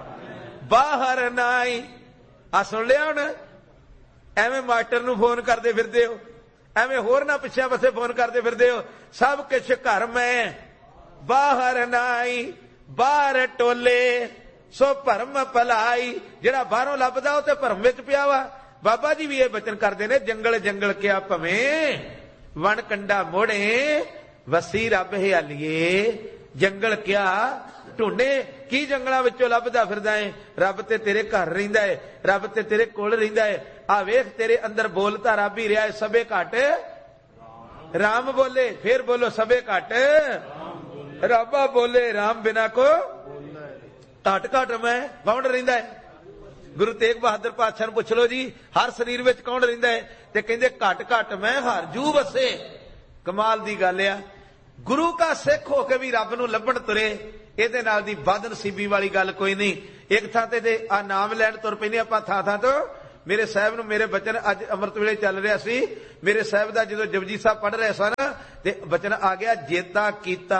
बाहर नाई। आ सुन लिया हुण? एवें मास्टर नूं फोन करदे फिरदे हो, एवें होर ना पिछे पासे फोन करदे फिरदे हो। सब किछ घर में बाहर नाई, बाहर टोले सो भरम भलाई। जिहड़ा बाहरों लभदा ओ ते भरम विच पिया वा। बाबा जी भी ये बचन करते ने, जंगल जंगल क्या भवें वन कंडा मोड़े, वसी रब हियालीए। जंगल क्या ढूंढे की जंगलों विचों लभदा फिरदा है? रब ते तेरे घर रहिंदा है, रब ते तेरे कोल रहिंदा है। आ वेख तेरे अंदर बोलता रब ही रहा है। सबे घट राम बोले, फिर बोलो सबे घट रबा बोले। राम बिना को घट घट मैं कौन रहिंदा है? गुरु तेग बहादुर पातशाह पुछ लो जी, हर शरीर विच कौन रहिंदा है? ते कहंदे घट घट मैं हर जू बसे। कमाल दी गल आ, गुरु का सिख होके भी रब नूं लभण तुरे, ਇਹਦੇ दी बद नसीबी वाली गल कोई नहीं। एक थां ते आ नाम लैण तुर पैंदे आपां थां थां तो ਮੇਰੇ ਸਾਹਿਬ ਨੂੰ ਮੇਰੇ ਬਚਨ ਅੱਜ ਅੰਮ੍ਰਿਤ ਵੇਲੇ ਚੱਲ ਰਿਹਾ ਸੀ, ਮੇਰੇ ਸਾਹਿਬ ਦਾ ਜਦੋਂ ਜਪਜੀ ਸਾਹਿਬ ਪੜ੍ਹ ਰਹੇ ਸਨ ਤੇ ਬਚਨ ਆ ਗਿਆ, ਜੇਤਾ ਕੀਤਾ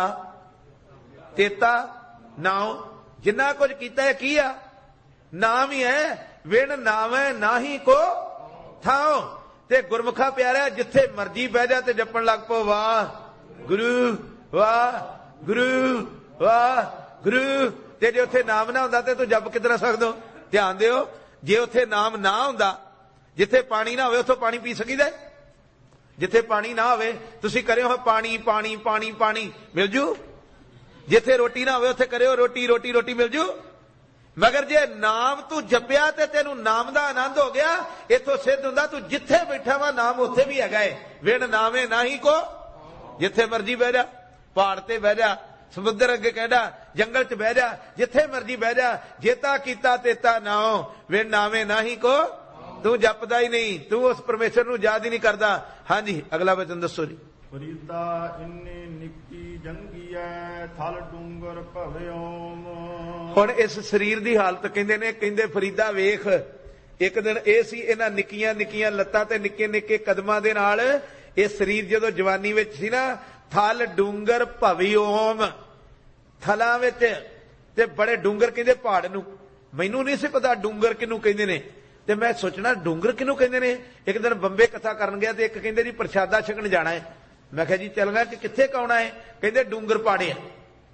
ਤੇਤਾ ਨਾਉ। ਜਿੰਨਾ ਕੁਝ ਕੀਤਾ ਹੈ ਕੀ ਆ? ਨਾਮ ਹੀ ਹੈ। ਵਿਣ ਨਾਵੇਂ ਨਾਹੀ ਕੋ ਥਾਉ। ਤੇ ਗੁਰਮੁਖਾ ਪਿਆਰਿਆ, ਜਿੱਥੇ ਮਰਜੀ ਬਹਿ ਜਾ ਤੇ ਜਪਣ ਲੱਗ ਪੋ, ਵਾਹ ਗੁਰੂ ਵਾਹ ਗੁਰੂ ਵਾਹ ਗੁਰੂ। ਤੇ ਜੇ ਉੱਥੇ ਨਾਮ ਨਾ ਹੁੰਦਾ ਤੇ ਤੂੰ ਜਪ ਕਿੱਦਾਂ ਸਕਦਾ? ਧਿਆਨ ਦਿਓ, ਜੇ ਉੱਥੇ ਨਾਮ ਨਾ ਹੁੰਦਾ, ਜਿੱਥੇ ਪਾਣੀ ਨਾ ਹੋਵੇ ਉੱਥੋਂ ਪਾਣੀ ਪੀ ਸਕੀਦਾ? ਜਿੱਥੇ ਪਾਣੀ ਨਾ ਹੋਵੇ ਤੁਸੀਂ ਕਰਿਓ ਪਾਣੀ ਪਾਣੀ ਪਾਣੀ ਪਾਣੀ, ਮਿਲ ਜੂ। ਜਿੱਥੇ ਰੋਟੀ ਨਾ ਹੋਵੇ ਉੱਥੇ ਕਰਿਓ ਰੋਟੀ ਰੋਟੀ ਰੋਟੀ, ਮਿਲ ਜੂ। ਮਗਰ ਜੇ ਨਾਮ ਤੂੰ ਜਪਿਆ ਤੇ ਤੈਨੂੰ ਨਾਮ ਦਾ ਆਨੰਦ ਹੋ ਗਿਆ, ਇੱਥੋਂ ਸਿੱਧ ਹੁੰਦਾ ਤੂੰ ਜਿੱਥੇ ਬੈਠਾ ਵਾ ਨਾਮ ਉੱਥੇ ਵੀ ਹੈਗਾ ਏ। ਵਿਣ ਨਾਵੇਂ ਨਾਹੀ ਕੋ। ਜਿੱਥੇ ਮਰਜੀ ਬਹਿ ਜਾ, ਪਹਾੜ ਤੇ ਬਹਿ ਜਾ, ਸਮੁੰਦਰ ਅੱਗੇ ਕਹਿਣਾ, ਜੰਗਲ ਚ ਬਹਿ ਜਾ, ਜਿੱਥੇ ਮਰਜੀ ਬਹਿ ਜਾ, ਜੇਤਾ ਕੀਤਾ ਤੇਤਾ ਨਾਉ। ਵਿਣ ਨਾਵੇਂ ਨਾਹੀ ਕੋ। ਤੂੰ ਜਪਦਾ ਹੀ ਨਹੀਂ, ਤੂੰ ਉਸ ਪਰਮੇਸ਼ਰ ਨੂੰ ਯਾਦ ਹੀ ਨਹੀਂ ਕਰਦਾ। ਹਾਂਜੀ, ਅਗਲਾ ਵਚਨ ਦੱਸੋ ਜੀ। ਫਰੀਦਾ ਇੰਨੀ ਨਿੱਕੀ ਜੰਗੀਐ, ਥਲ ਡੂੰਗਰ ਭਵਿਓਮ। ਹੁਣ ਇਸ ਸਰੀਰ ਦੀ ਹਾਲਤ ਕਹਿੰਦੇ ਨੇ, ਕਹਿੰਦੇ ਫਰੀਦਾ ਵੇਖ, ਇੱਕ ਦਿਨ ਇਹ ਸੀ, ਇਹਨਾਂ ਨਿੱਕੀਆਂ ਨਿੱਕੀਆਂ ਲੱਤਾਂ ਤੇ ਨਿੱਕੇ ਨਿੱਕੇ ਕਦਮਾਂ ਦੇ ਨਾਲ ਇਹ ਸਰੀਰ ਜਦੋਂ ਜਵਾਨੀ ਵਿੱਚ ਸੀ ਨਾ, ਥਲ ਡੂੰਗਰ ਭਵਿਓਮ, ਥਲਾਂ ਵਿੱਚ ਤੇ ਬੜੇ ਡੂੰਗਰ ਕਹਿੰਦੇ ਪਹਾੜ ਨੂੰ। ਮੈਨੂੰ ਨਹੀਂ ਸੀ ਪਤਾ ਡੂੰਗਰ ਕਿਹਨੂੰ ਕਹਿੰਦੇ ਨੇ, ਤੇ ਮੈਂ ਸੋਚਣਾ ਡੂੰਗਰ ਕਿਹਨੂੰ ਕਹਿੰਦੇ ਨੇ। ਇੱਕ ਦਿਨ ਬੰਬੇ ਕਥਾ ਕਰਨ ਗਿਆ ਤੇ ਇੱਕ ਕਹਿੰਦੇ ਜੀ ਪ੍ਰਸ਼ਾਦਾ ਛਕਣ ਜਾਣਾ ਹੈ। ਮੈਂ ਕਿਹਾ ਜੀ ਚੱਲਣਾ, ਕਿ ਕਿੱਥੇ ਕਾਉਣਾ ਹੈ? ਕਹਿੰਦੇ ਡੂੰਗਰ ਪਾੜੇ ਆ।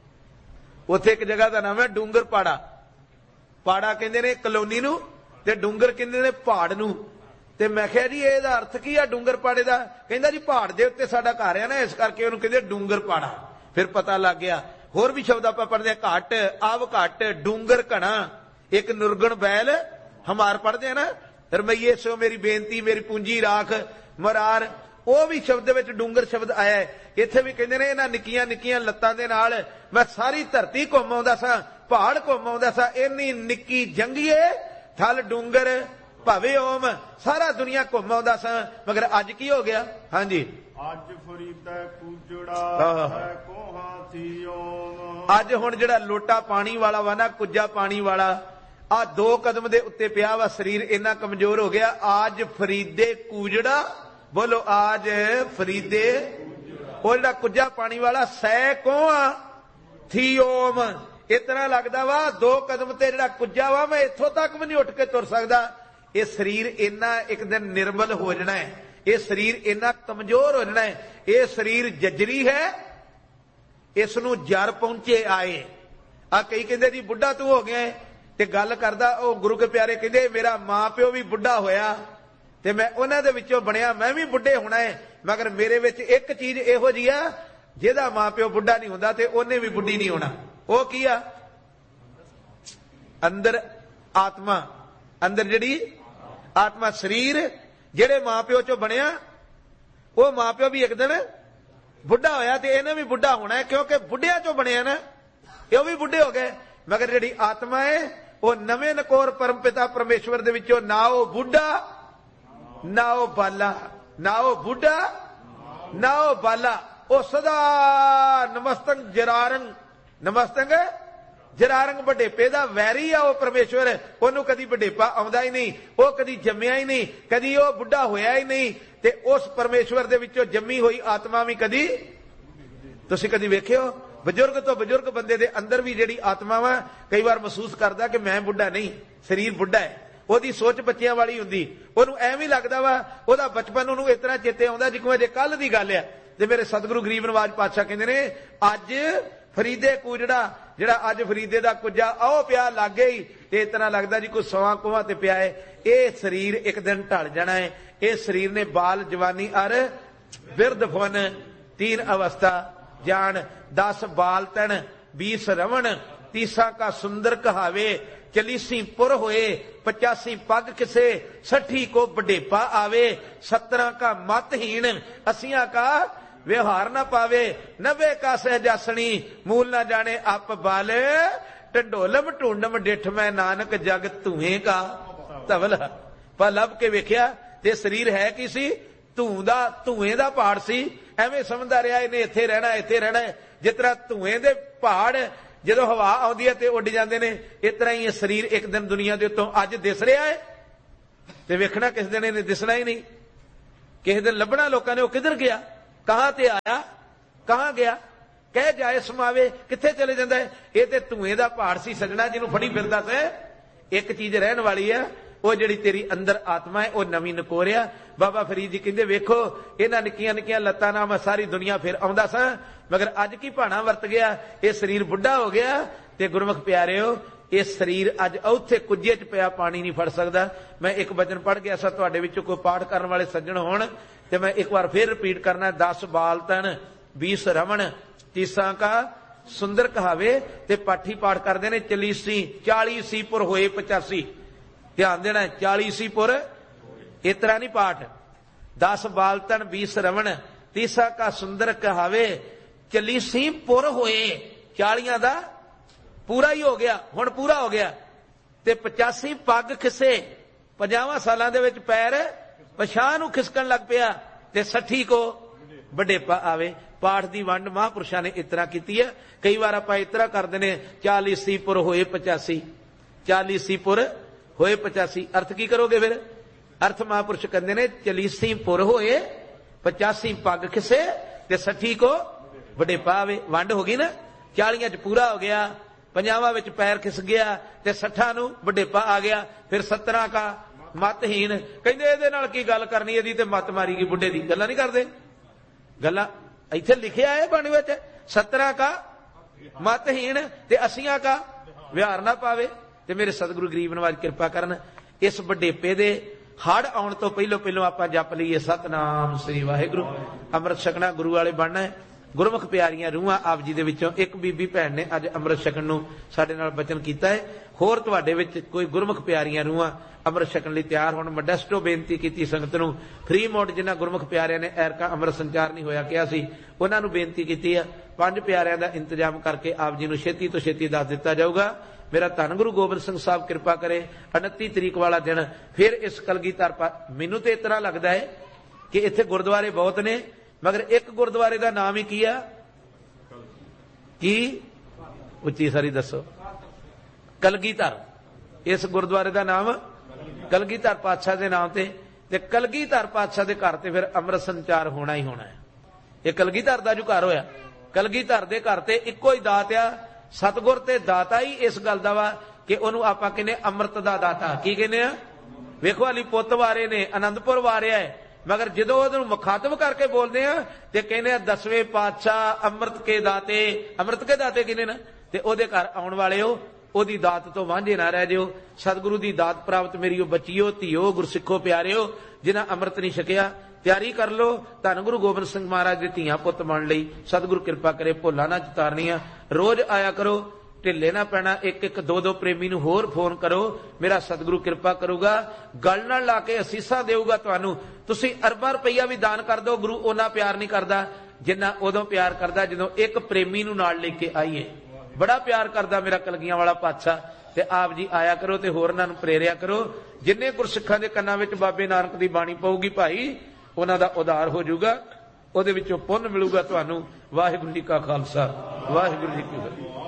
ਉੱਥੇ ਇੱਕ ਜਗ੍ਹਾ ਦਾ ਨਾਮ ਹੈ ਡੂੰਗਰ ਪਾੜਾ। ਪਾੜਾ ਕਹਿੰਦੇ ਨੇ ਕਲੋਨੀ ਨੂੰ ਤੇ ਡੂੰਗਰ ਕਹਿੰਦੇ ਨੇ ਪਹਾੜ ਨੂੰ। ਤੇ ਮੈਂ ਕਿਹਾ ਜੀ ਇਹਦਾ ਅਰਥ ਕੀ ਆ ਡੂੰਗਰ ਪਾੜੇ ਦਾ? ਕਹਿੰਦਾ ਜੀ ਪਹਾੜ ਦੇ ਉੱਤੇ ਸਾਡਾ ਘਰ ਆ ਨਾ, ਇਸ ਕਰਕੇ ਉਹਨੂੰ ਕਹਿੰਦੇ ਡੂੰਗਰ ਪਾੜਾ। ਫਿਰ ਪਤਾ ਲੱਗ ਗਿਆ। ਹੋਰ ਵੀ ਸ਼ਬਦ ਆਪਾਂ ਪੜ੍ਹਦੇ ਆ, ਘਾਟ ਆਵ ਘਾਟ, ਡੂੰਗਰ ਘਣਾ, ਇੱਕ ਨਿਰਗੁਣ ਬੈਲ ਹਮਾਰ ਪੜ੍ਹਦੇ ਆ ਨਾ, ਰਮਈਏ ਸੋ ਮੇਰੀ ਬੇਨਤੀ ਮੇਰੀ ਪੂੰਜੀ ਰਾਖ ਮਰਾਰ, ਉਹ ਵੀ ਸ਼ਬਦ ਵਿੱਚ ਡੂੰਗਰ ਸ਼ਬਦ ਆਇਆ ਹੈ। ਇੱਥੇ ਵੀ ਕਹਿੰਦੇ ਨੇ ਇਹਨਾਂ ਨਿੱਕੀਆਂ ਨਿੱਕੀਆਂ ਲੱਤਾਂ ਦੇ ਨਾਲ ਮੈਂ ਸਾਰੀ ਧਰਤੀ ਘੁੰਮ ਆਉਂਦਾ ਸਾਂ, ਪਹਾੜ ਘੁੰਮ ਆਉਂਦਾ ਸਾਂ, ਇੰਨੀ ਨਿੱਕੀ ਜੰਗੀਏ ਥਲ ਡੂੰਗਰ ਭਾਵੇਂ ਓਮ, ਸਾਰਾ ਦੁਨੀਆ ਘੁੰਮ ਆਉਂਦਾ ਸਾਂ। ਮਗਰ ਅੱਜ ਕੀ ਹੋ ਗਿਆ? ਹਾਂਜੀ, ਅੱਜ ਫਰੀਦਾ ਕੁਜੜਾ ਹੈ ਕੋਹਾਂ ਥੀ ਓਮ। ਅੱਜ ਹੁਣ ਜਿਹੜਾ ਲੋਟਾ ਪਾਣੀ ਵਾਲਾ ਵਾ ਨਾ, ਕੁੱਜਾ ਪਾਣੀ ਵਾਲਾ, ਆ 2 ਕਦਮ ਦੇ ਉੱਤੇ ਪਿਆ ਵਾ, ਸਰੀਰ ਇੰਨਾ ਕਮਜ਼ੋਰ ਹੋ ਗਿਆ। ਆਜ ਫਰੀਦੇ ਕੂਜੜਾ, ਬੋਲੋ ਆਜ ਫਰੀਦੇ। ਉਹ ਜਿਹੜਾ ਕੁੱਜਾ ਪਾਣੀ ਵਾਲਾ ਸੈ ਕੋਹਾਂ ਥੀ ਓਮ, ਇਤਨਾ ਲੱਗਦਾ ਵਾ 2 ਕਦਮ ਤੇ ਜਿਹੜਾ ਕੁੱਜਾ ਵਾ, ਮੈਂ ਇੱਥੋਂ ਤੱਕ ਵੀ ਨਹੀਂ ਉੱਠ ਕੇ ਤੁਰ ਸਕਦਾ। ਇਹ ਸਰੀਰ ਇੰਨਾ ਇੱਕ ਦਿਨ ਨਿਰਮਲ ਹੋ ਜਾਣਾ ਹੈ, ਇਹ ਸਰੀਰ ਇੰਨਾ ਕਮਜ਼ੋਰ ਹੋ ਜਾਣਾ ਹੈ। ਇਹ ਸਰੀਰ ਜਜਰੀ ਹੈ, ਇਸ ਨੂੰ ਜਰ ਪਹੁੰਚੇ ਆਏ। ਆ ਕਈ ਕਹਿੰਦੇ ਜੀ ਬੁੱਢਾ ਤੂੰ ਹੋ ਗਿਆ, ਤੇ ਗੱਲ ਕਰਦਾ ਉਹ ਗੁਰੂ ਕੇ ਪਿਆਰੇ ਕਹਿੰਦੇ ਮੇਰਾ ਮਾਂ ਪਿਓ ਵੀ ਬੁੱਢਾ ਹੋਇਆ ਤੇ ਮੈਂ ਉਹਨਾਂ ਦੇ ਵਿੱਚੋਂ ਬਣਿਆ, ਮੈਂ ਵੀ ਬੁੱਢੇ ਹੋਣਾ ਹੈ। ਮਗਰ ਮੇਰੇ ਵਿੱਚ ਇੱਕ ਚੀਜ਼ ਇਹੋ ਜਿਹੀ ਆ, ਜਿਹਦਾ ਮਾਂ ਪਿਓ ਬੁੱਢਾ ਨਹੀਂ ਹੁੰਦਾ ਤੇ ਉਹਨੇ ਵੀ ਬੁੱਢੀ ਨਹੀਂ ਹੋਣਾ। ਉਹ ਕੀ ਆ? ਅੰਦਰ ਆਤਮਾ, ਅੰਦਰ ਜਿਹੜੀ ਆਤਮਾ, ਸਰੀਰ ਜਿਹੜੇ ਮਾਂ ਪਿਓ ਚੋਂ ਬਣਿਆ, ਉਹ ਮਾਂ ਪਿਓ ਵੀ ਇੱਕ ਦਿਨ ਬੁੱਢਾ ਹੋਇਆ ਤੇ ਇਹਨੇ ਵੀ ਬੁੱਢਾ ਹੋਣਾ ਹੈ, ਕਿਉਂਕਿ ਬੁੱਢਿਆਂ ਚੋਂ ਬਣਿਆ ਨਾ, ਇਹ ਵੀ ਬੁੱਢੇ ਹੋ ਗਏ। ਮਗਰ ਜਿਹੜੀ ਆਤਮਾ ਹੈ ਉਹ ਨਵੇਂ ਨਕੋਰ ਪਰਮ ਪਿਤਾ ਪਰਮੇਸ਼ਵਰ ਦੇ ਵਿੱਚੋਂ, ਨਾ ਉਹ ਬੁੱਢਾ ਨਾ ਉਹ ਬਾਲਾ, ਨਾ ਉਹ ਬੁੱਢਾ ਨਾ ਉਹ ਬਾਲਾ, ਉਹ ਸਦਾ ਨਮਸਤੰ ਜਰਾਰੰਗ, ਨਮਸਤੰਗ ਜਰਾਰੰਗ, ਵਡੇਪੇ ਦਾ ਵੈਰੀ ਆ ਉਹ ਪਰਮੇਸ਼ਵਰ। ਉਹਨੂੰ ਕਦੀ ਵਡੇਪਾ ਆਉਂਦਾ ਹੀ ਨਹੀਂ, ਉਹ ਕਦੀ ਜੰਮਿਆ ਹੀ ਨਹੀਂ, ਕਦੀ ਉਹ ਬੁੱਢਾ ਹੋਇਆ ਹੀ ਨਹੀਂ। ਤੇ ਉਸ ਪਰਮੇਸ਼ਵਰ ਦੇ ਵਿੱਚੋਂ ਜੰਮੀ ਹੋਈ ਆਤਮਾ ਵੀ ਕਦੀ, ਤੁਸੀਂ ਕਦੀ ਵੇਖਿਓ? ਬਜ਼ੁਰਗ ਤੋਂ ਬਜ਼ੁਰਗ ਬੰਦੇ ਦੇ ਅੰਦਰ ਵੀ ਜਿਹੜੀ ਆਤਮਾ ਵਾ, ਕਈ ਵਾਰ ਮਹਿਸੂਸ ਕਰਦਾ ਕਿ ਮੈਂ ਬੁੱਢਾ ਨਹੀਂ, ਸਰੀਰ ਬੁੱਢਾ ਹੈ। ਉਹਦੀ ਸੋਚ ਬੱਚਿਆਂ ਵਾਲੀ ਹੁੰਦੀ, ਉਹਨੂੰ ਐਵੇਂ ਲੱਗਦਾ ਵਾ, ਉਹਦਾ ਬਚਪਨ ਉਹਨੂੰ ਇਸ ਤਰ੍ਹਾਂ ਚੇਤੇ ਆਉਂਦਾ ਜਿਵੇਂ ਜੇ ਕੱਲ ਦੀ ਗੱਲ ਆ। ਤੇ ਮੇਰੇ ਸਤਿਗੁਰੂ ਗਰੀਬ ਨਵਾਜ ਪਾਤਸ਼ਾਹ ਕਹਿੰਦੇ ਨੇ, ਅੱਜ ਫਰੀਦੇ ਕੂਜੜਾ, ਜਿਹੜਾ ਅੱਜ ਫਰੀਦੇ ਦਾ ਕੁੱਜਾ ਆਓ ਪਿਆ ਲਾਗੇ ਹੀ, ਤੇ ਇਤਨਾ ਲੱਗਦਾ ਜੀ ਕੋਈ 100 ਕੋਹਾਂ ਤੇ ਪਿਆ ਹੈ। ਇਹ ਸਰੀਰ ਇੱਕ ਦਿਨ ਢਲ ਜਾਣਾ ਹੈ। ਇਹ ਸਰੀਰ ਨੇ ਬਾਲ ਜਵਾਨੀ ਅਰ ਬਿਰਧ ਫਨ 3 ਅਵਸਥਾ ਜਾਣ, 10 ਬਾਲ ਤਨ 20 ਰਵਣ, 30 ਕਾ ਸੁੰਦਰ ਕਹਾਵੇ, 40 ਪੁਰ ਹੋਏ, 85 ਪੱਗ ਕਿਸੇ, 60 ਕੋ ਵਡੇਪਾ ਆਵੇ, 17 ਕਾ ਮਤਹੀਣ, 80 ਕਾ ਵਿਵਹਾਰ ਨਾ ਪਾਵੇ, 90 ਕਾ ਸਹਿਜਾਸਣੀ, ਮੂਲ ਨਾ ਜਾਣੇ ਅਪ ਬਲ, ਢੰਡੋਲਮ ਢੂੰਡਮ ਡਿਠ ਮੈਂ ਨਾਨਕ ਜਗ ਧੂਏ ਕਾ ਧਵਲ। ਪਰ ਲੱਭ ਕੇ ਵੇਖਿਆ ਤੇ ਸਰੀਰ ਹੈ ਕੀ ਸੀ? ਧੂਏ ਦਾ ਪਹਾੜ ਸੀ। ਐਵੇਂ ਸਮਝਦਾ ਰਿਹਾ ਇਹਨੇ ਇੱਥੇ ਰਹਿਣਾ, ਇੱਥੇ ਰਹਿਣਾ। ਜਿਸ ਤਰ੍ਹਾਂ ਧੂਏ ਦੇ ਪਹਾੜ ਜਦੋਂ ਹਵਾ ਆਉਂਦੀ ਹੈ ਤੇ ਉੱਡ ਜਾਂਦੇ ਨੇ, ਇਸ ਤਰ੍ਹਾਂ ਹੀ ਇਹ ਸਰੀਰ ਇੱਕ ਦਿਨ ਦੁਨੀਆ ਦੇ ਉੱਤੋਂ ਅੱਜ ਦਿਸ ਰਿਹਾ ਹੈ। ਤੇ ਵੇਖਣਾ ਕਿਸ ਦਿਨ ਇਹਨੇ ਦਿਸਣਾ ਹੀ ਨਹੀਂ। ਕਿਸੇ ਦਿਨ ਲੱਭਣਾ ਲੋਕਾਂ ਨੇ, ਉਹ ਕਿੱਧਰ ਗਿਆ, ਕਹਾਂ ਤੇ ਆਇਆ, ਕਹਾਂ ਗਿਆ, ਕਹਿ ਜਾਏ ਸਮਾਵੇ, ਕਿੱਥੇ ਚਲੇ ਜਾਂਦਾ ਹੈ। ਇਹ ਤੇ ਧੂਏ ਦਾ ਪਹਾੜ ਸੀ ਸੱਜਣਾ, ਜਿਹਨੂੰ ਫੜੀ ਫਿਰਦਾ ਸੀ। ਇੱਕ ਚੀਜ਼ ਰਹਿਣ ਵਾਲੀ ਹੈ, ਉਹ ਜਿਹੜੀ ਤੇਰੀ ਅੰਦਰ ਆਤਮਾ ਹੈ, ਉਹ ਨਵੀਂ ਨਕੋਰਿਆ। ਬਾਬਾ ਫਰੀਦ ਜੀ ਕਹਿੰਦੇ, ਵੇਖੋ ਇਹਨਾਂ ਨਿੱਕੀਆਂ ਨਿੱਕੀਆਂ ਲੱਤਾਂ ਨਾਲ ਮੈਂ ਸਾਰੀ ਦੁਨੀਆ ਫਿਰ ਆਉਂਦਾ ਸਾਂ, ਮਗਰ ਅੱਜ ਕੀ ਭਾਣਾ ਵਰਤ ਗਿਆ, ਇਹ ਸਰੀਰ ਬੁੱਢਾ ਹੋ ਗਿਆ। ਤੇ ਗੁਰਮੁਖ ਪਿਆਰਿਓ, ਇਹ ਸਰੀਰ ਅੱਜ ਉੱਥੇ ਕੁੱਜੇ 'ਚ ਪਿਆ ਪਾਣੀ ਨਹੀਂ ਫੜ ਸਕਦਾ। ਮੈਂ ਇੱਕ ਵਚਨ ਪੜ੍ਹ ਗਿਆ ਸਾਂ, ਤੁਹਾਡੇ ਵਿੱਚੋਂ ਕੋਈ ਪਾਠ ਕਰਨ ਵਾਲੇ ਸੱਜਣ ਹੋਣ ਤੇ ਮੈਂ ਇੱਕ ਵਾਰ ਫਿਰ ਰਿਪੀਟ ਕਰਨਾ। 10 ਬਾਲਤਨ 20 ਰਮਣ ਤੀਸਾਂ ਕਾ ਸੁੰਦਰ ਕਹਾਵੇ। ਤੇ ਪਾਠੀ ਪਾਠ ਕਰਦੇ ਨੇ, ਚਲੀਸੀ 40 ਸੀਪੁਰ ਹੋਏ 85। ਧਿਆਨ ਦੇਣਾ, 40 ਸੀਪੁਰ ਇਸ ਤਰ੍ਹਾਂ ਨਹੀਂ ਪਾਠ। 10 ਬਾਲਤਨ 20 ਰਵਣ ਤੀਸਾ ਕਾ ਸੁੰਦਰ ਕਹਾਵੇ, ਚਲੀਸੀ ਪੁਰ ਹੋਏ। 40 ਦਾ ਪੂਰਾ ਹੀ ਹੋ ਗਿਆ, ਹੁਣ ਪੂਰਾ ਹੋ ਗਿਆ। ਤੇ 85 ਪੱਗ ਖਿਸੇ, 50 ਸਾਲਾਂ ਦੇ ਵਿੱਚ ਪੈਰ ਪਛਾਹ ਨੂੰ ਖਿਸਕਣ ਲੱਗ ਪਿਆ। ਤੇ 60 ਕੋ ਵਡੇਪਾ ਆਵੇ। ਪਾਠ ਦੀ ਵੰਡ ਮਹਾਂਪੁਰਸ਼ਾਂ ਨੇ ਇਸ ਤਰ੍ਹਾਂ ਕੀਤੀ ਹੈ। ਕਈ ਵਾਰ ਆਪਾਂ ਇਸ ਤਰ੍ਹਾਂ ਕਰਦੇ ਨੇ, 40 ਸੀਪੁਰ ਹੋਏ 85, 40 ਸੀਪੁਰ ਹੋਏ 85। ਅਰਥ ਕੀ ਕਰੋਗੇ ਫਿਰ? ਅਰਥ ਮਹਾਂਪੁਰਸ਼ ਕਹਿੰਦੇ ਨੇ, 40 ਪੁਰ ਹੋਏ 85 ਪੱਗ ਖਿਸੇ ਤੇ 60 ਕੋ ਵਡੇਪਾ ਆਵੇ। ਵੰਡ ਹੋ ਗਈ ਨਾ, 40 'ਚ ਪੂਰਾ ਹੋ ਗਿਆ, 50 ਵਿੱਚ ਪੈਰ ਖਿਸ ਗਿਆ ਤੇ 60 ਨੂੰ ਵਡੇਪਾ ਆ ਗਿਆ। ਫਿਰ 17 ਕਾ ਮਤਹੀਨ। ਕਹਿੰਦੇ ਇਹਦੇ ਨਾਲ ਕੀ ਗੱਲ ਕਰਨੀ, ਇਹਦੀ ਤੇ ਮੱਤ ਮਾਰੀ ਗਈ, ਬੁੱਢੇ ਦੀ ਗੱਲਾਂ ਨਹੀਂ ਕਰਦੇ। ਗੱਲਾਂ ਇੱਥੇ ਲਿਖਿਆ ਹੈ ਬਾਣੀ ਵਿੱਚ, 17 ਕਾ ਮਤਹੀਨ ਤੇ 80 ਕਾ ਵਿਹਾਰ ਨਾ ਪਾਵੇ। ਤੇ ਮੇਰੇ ਸਤਿਗੁਰੂ ਗਰੀਬ ਨਵਾਜ ਕਿਰਪਾ ਕਰਨ, ਇਸ ਵਡੇਪੇ ਦੇ ਹੜ ਆਉਣ ਤੋਂ ਪਹਿਲੋਂ ਆਪਾਂ ਜਪ ਲਈਏ ਸਤਨਾਮ ਸ੍ਰੀ ਵਾਹਿਗੁਰੂ। ਅੰਮ੍ਰਿਤ ਛਕਣਾ, ਗੁਰੂ ਵਾਲੇ ਬਣਨਾ ਹੈ। ਗੁਰਮੁਖ ਪਿਆਰੀਆਂ ਰੂਹਾਂ ਆਪ ਜੀ ਦੇ ਵਿੱਚੋਂ ਇੱਕ ਬੀਬੀ ਭੈਣ ਨੇ ਅੱਜ ਅੰਮ੍ਰਿਤ ਛਕਣ ਨੂੰ ਸਾਡੇ ਨਾਲ ਬਚਨ ਕੀਤਾ ਹੈ। ਹੋਰ ਤੁਹਾਡੇ ਵਿੱਚ ਕੋਈ ਗੁਰਮੁਖ ਪਿਆਰੀਆਂ ਰੂਹਾਂ ਅੰਮ੍ਰਿਤ ਛਕਣ ਲਈ ਤਿਆਰ ਹੋਣ। ਮੋਡੈਸਟੋ ਬੇਨਤੀ ਕੀਤੀ ਸੰਗਤ ਨੂੰ, ਫ੍ਰੀ ਮੋਡ ਜਿਨ੍ਹਾਂ ਗੁਰਮੁਖ ਪਿਆਰਿਆਂ ਨੇ ਐਰਕਾ ਅੰਮ੍ਰਿਤ ਸੰਚਾਰ ਨਹੀਂ ਹੋਇਆ ਕਿਹਾ ਸੀ, ਉਹਨਾਂ ਨੂੰ ਬੇਨਤੀ ਕੀਤੀ ਹੈ 5 ਪਿਆਰਿਆਂ ਦਾ ਇੰਤਜ਼ਾਮ ਕਰਕੇ ਆਪ ਜੀ ਨੂੰ ਛੇਤੀ ਤੋਂ ਛੇਤੀ ਦੱਸ ਦਿੱਤਾ ਜਾਊਗਾ। ਮੇਰਾ ਧੰਨ ਗੁਰੂ ਗੋਬਿੰਦ ਸਿੰਘ ਸਾਹਿਬ ਕਿਰਪਾ ਕਰੇ, 29 ਤਰੀਕ ਵਾਲਾ ਦਿਨ ਫਿਰ ਇਸ ਕਲਗੀਧਰ। ਮੈਨੂੰ ਤੇ ਇਸ ਤਰ੍ਹਾਂ ਲੱਗਦਾ ਹੈ ਕਿ ਇੱਥੇ ਗੁਰਦੁਆਰੇ ਬਹੁਤ ਨੇ, ਮਗਰ ਇੱਕ ਗੁਰਦੁਆਰੇ ਦਾ ਨਾਮ ਹੀ ਕੀ ਆ? ਕੀ? ਉੱਚੀ ਸਾਰੀ ਦੱਸੋ। ਕਲਗੀਧਰ। ਇਸ ਗੁਰਦੁਆਰੇ ਦਾ ਨਾਮ ਕਲਗੀਧਰ ਪਾਤਸ਼ਾਹ ਦੇ ਨਾਮ ਤੇ ਕਲਗੀਧਰ ਪਾਤਸ਼ਾਹ ਦੇ ਘਰ ਤੇ ਫਿਰ ਅੰਮ੍ਰਿਤ ਸੰਚਾਰ ਹੋਣਾ ਹੀ ਹੋਣਾ ਹੈ। ਇਹ ਕਲਗੀਧਰ ਦਾ ਜੋ ਘਰ ਹੋਇਆ, ਕਲਗੀਧਰ ਦੇ ਘਰ ਤੇ ਇੱਕੋ ਹੀ ਦਾਤ ਆ। ਸਤਿਗੁਰ ਤੇ ਦਾਤਾ ਹੀ ਇਸ ਗੱਲ ਦਾ ਵਾ ਕਿ ਉਹਨੂੰ ਆਪਾਂ ਕਹਿੰਦੇ ਅੰਮ੍ਰਿਤ ਦਾ ਦਾਤਾ। ਕੀ ਕਹਿੰਦੇ ਆ? ਵੇਖੋ ਹਾਲੀ ਪੁੱਤ ਵਾਰੇ ਨੇ, ਆਨੰਦਪੁਰ ਵਾਰਿਆ ਹੈ, ਮਗਰ ਜਦੋਂ ਉਹਨੂੰ ਮੁਖਾਤਬ ਕਰਕੇ ਬੋਲਦੇ ਆ ਤੇ ਕਹਿੰਦੇ ਆ 10ਵੇਂ ਪਾਤਸ਼ਾਹ ਅੰਮ੍ਰਿਤ ਕੇ ਦਾਤੇ। ਅੰਮ੍ਰਿਤ ਕੇ ਦਾਤੇ ਕਿਹਨੇ ਨਾ? ਤੇ ਉਹਦੇ ਘਰ ਆਉਣ ਵਾਲਿਓ, ਉਹਦੀ ਦਾਤ ਤੋਂ ਵਾਂਝੇ ਨਾ ਰਹਿ ਜਿਓ। ਸਤਿਗੁਰੂ ਦੀ ਦਾਤ ਪ੍ਰਾਪਤ ਮੇਰੀਓ ਬੱਚੀਓ, ਧੀਓ, ਗੁਰਸਿੱਖੋ ਪਿਆਰਿਓ, ਜਿਨ੍ਹਾਂ ਅੰਮ੍ਰਿਤ ਨਹੀਂ ਛਕਿਆ, ਤਿਆਰੀ ਕਰ ਲੋ ਧੰਨ ਗੁਰੂ ਗੋਬਿੰਦ ਸਿੰਘ ਮਹਾਰਾਜ ਦੇ ਧੀਆਂ ਪੁੱਤ ਬਣ ਲਈ। ਸਤਿਗੁਰੂ ਕਿਰਪਾ ਕਰੇ, ਭੁੱਲਾਂ ਨਾ ਚਤਾਰਨੀਆਂ। ਰੋਜ਼ ਆਇਆ ਕਰੋ, ਢਿੱਲੇ ਨਾ ਪੈਣਾ। ਇੱਕ 2 ਪ੍ਰੇਮੀ ਨੂੰ ਹੋਰ ਫੋਨ ਕਰੋ, ਮੇਰਾ ਸਤਿਗੁਰੂ ਕਿਰਪਾ ਕਰੂਗਾ, ਗਲ ਨਾਲ ਲਾ ਕੇ ਅਸੀਸਾਂ ਦੇਊਗਾ ਤੁਹਾਨੂੰ। ਤੁਸੀਂ ਅਰਬਾਂ ਰੁਪਈਆ ਵੀ ਦਾਨ ਕਰ ਦਿਓ, ਗੁਰੂ ਉਹਨਾਂ ਪਿਆਰ ਨਹੀਂ ਕਰਦਾ ਜਿੰਨਾ ਉਦੋਂ ਪਿਆਰ ਕਰਦਾ ਜਦੋਂ ਇੱਕ ਪ੍ਰੇਮੀ ਨੂੰ ਨਾਲ ਲੈ ਕੇ ਆਈਏ। ਬੜਾ ਪਿਆਰ ਕਰਦਾ ਮੇਰਾ ਕਲਗੀਆਂ ਵਾਲਾ ਪਾਤਸ਼ਾਹ। ਤੇ ਆਪ ਜੀ ਆਇਆ ਕਰੋ ਤੇ ਹੋਰਨਾਂ ਨੂੰ ਪ੍ਰੇਰਿਆ ਕਰੋ। ਜਿੰਨੇ ਗੁਰਸਿੱਖਾਂ ਦੇ ਕੰਨਾਂ ਵਿੱਚ ਬਾਬੇ ਨਾਨਕ ਦੀ ਬਾਣੀ ਪਊਗੀ ਭਾਈ, ਉਹਨਾਂ ਦਾ ਉਧਾਰ ਹੋ ਜਾਊਗਾ, ਉਹਦੇ ਵਿੱਚੋਂ ਪੁੰਨ ਮਿਲੂਗਾ ਤੁਹਾਨੂੰ। ਵਾਹਿਗੁਰੂ ਜੀ ਕਾ ਖਾਲਸਾ, ਵਾਹਿਗੁਰੂ ਜੀ ਕੀ ਫਤਿਹ।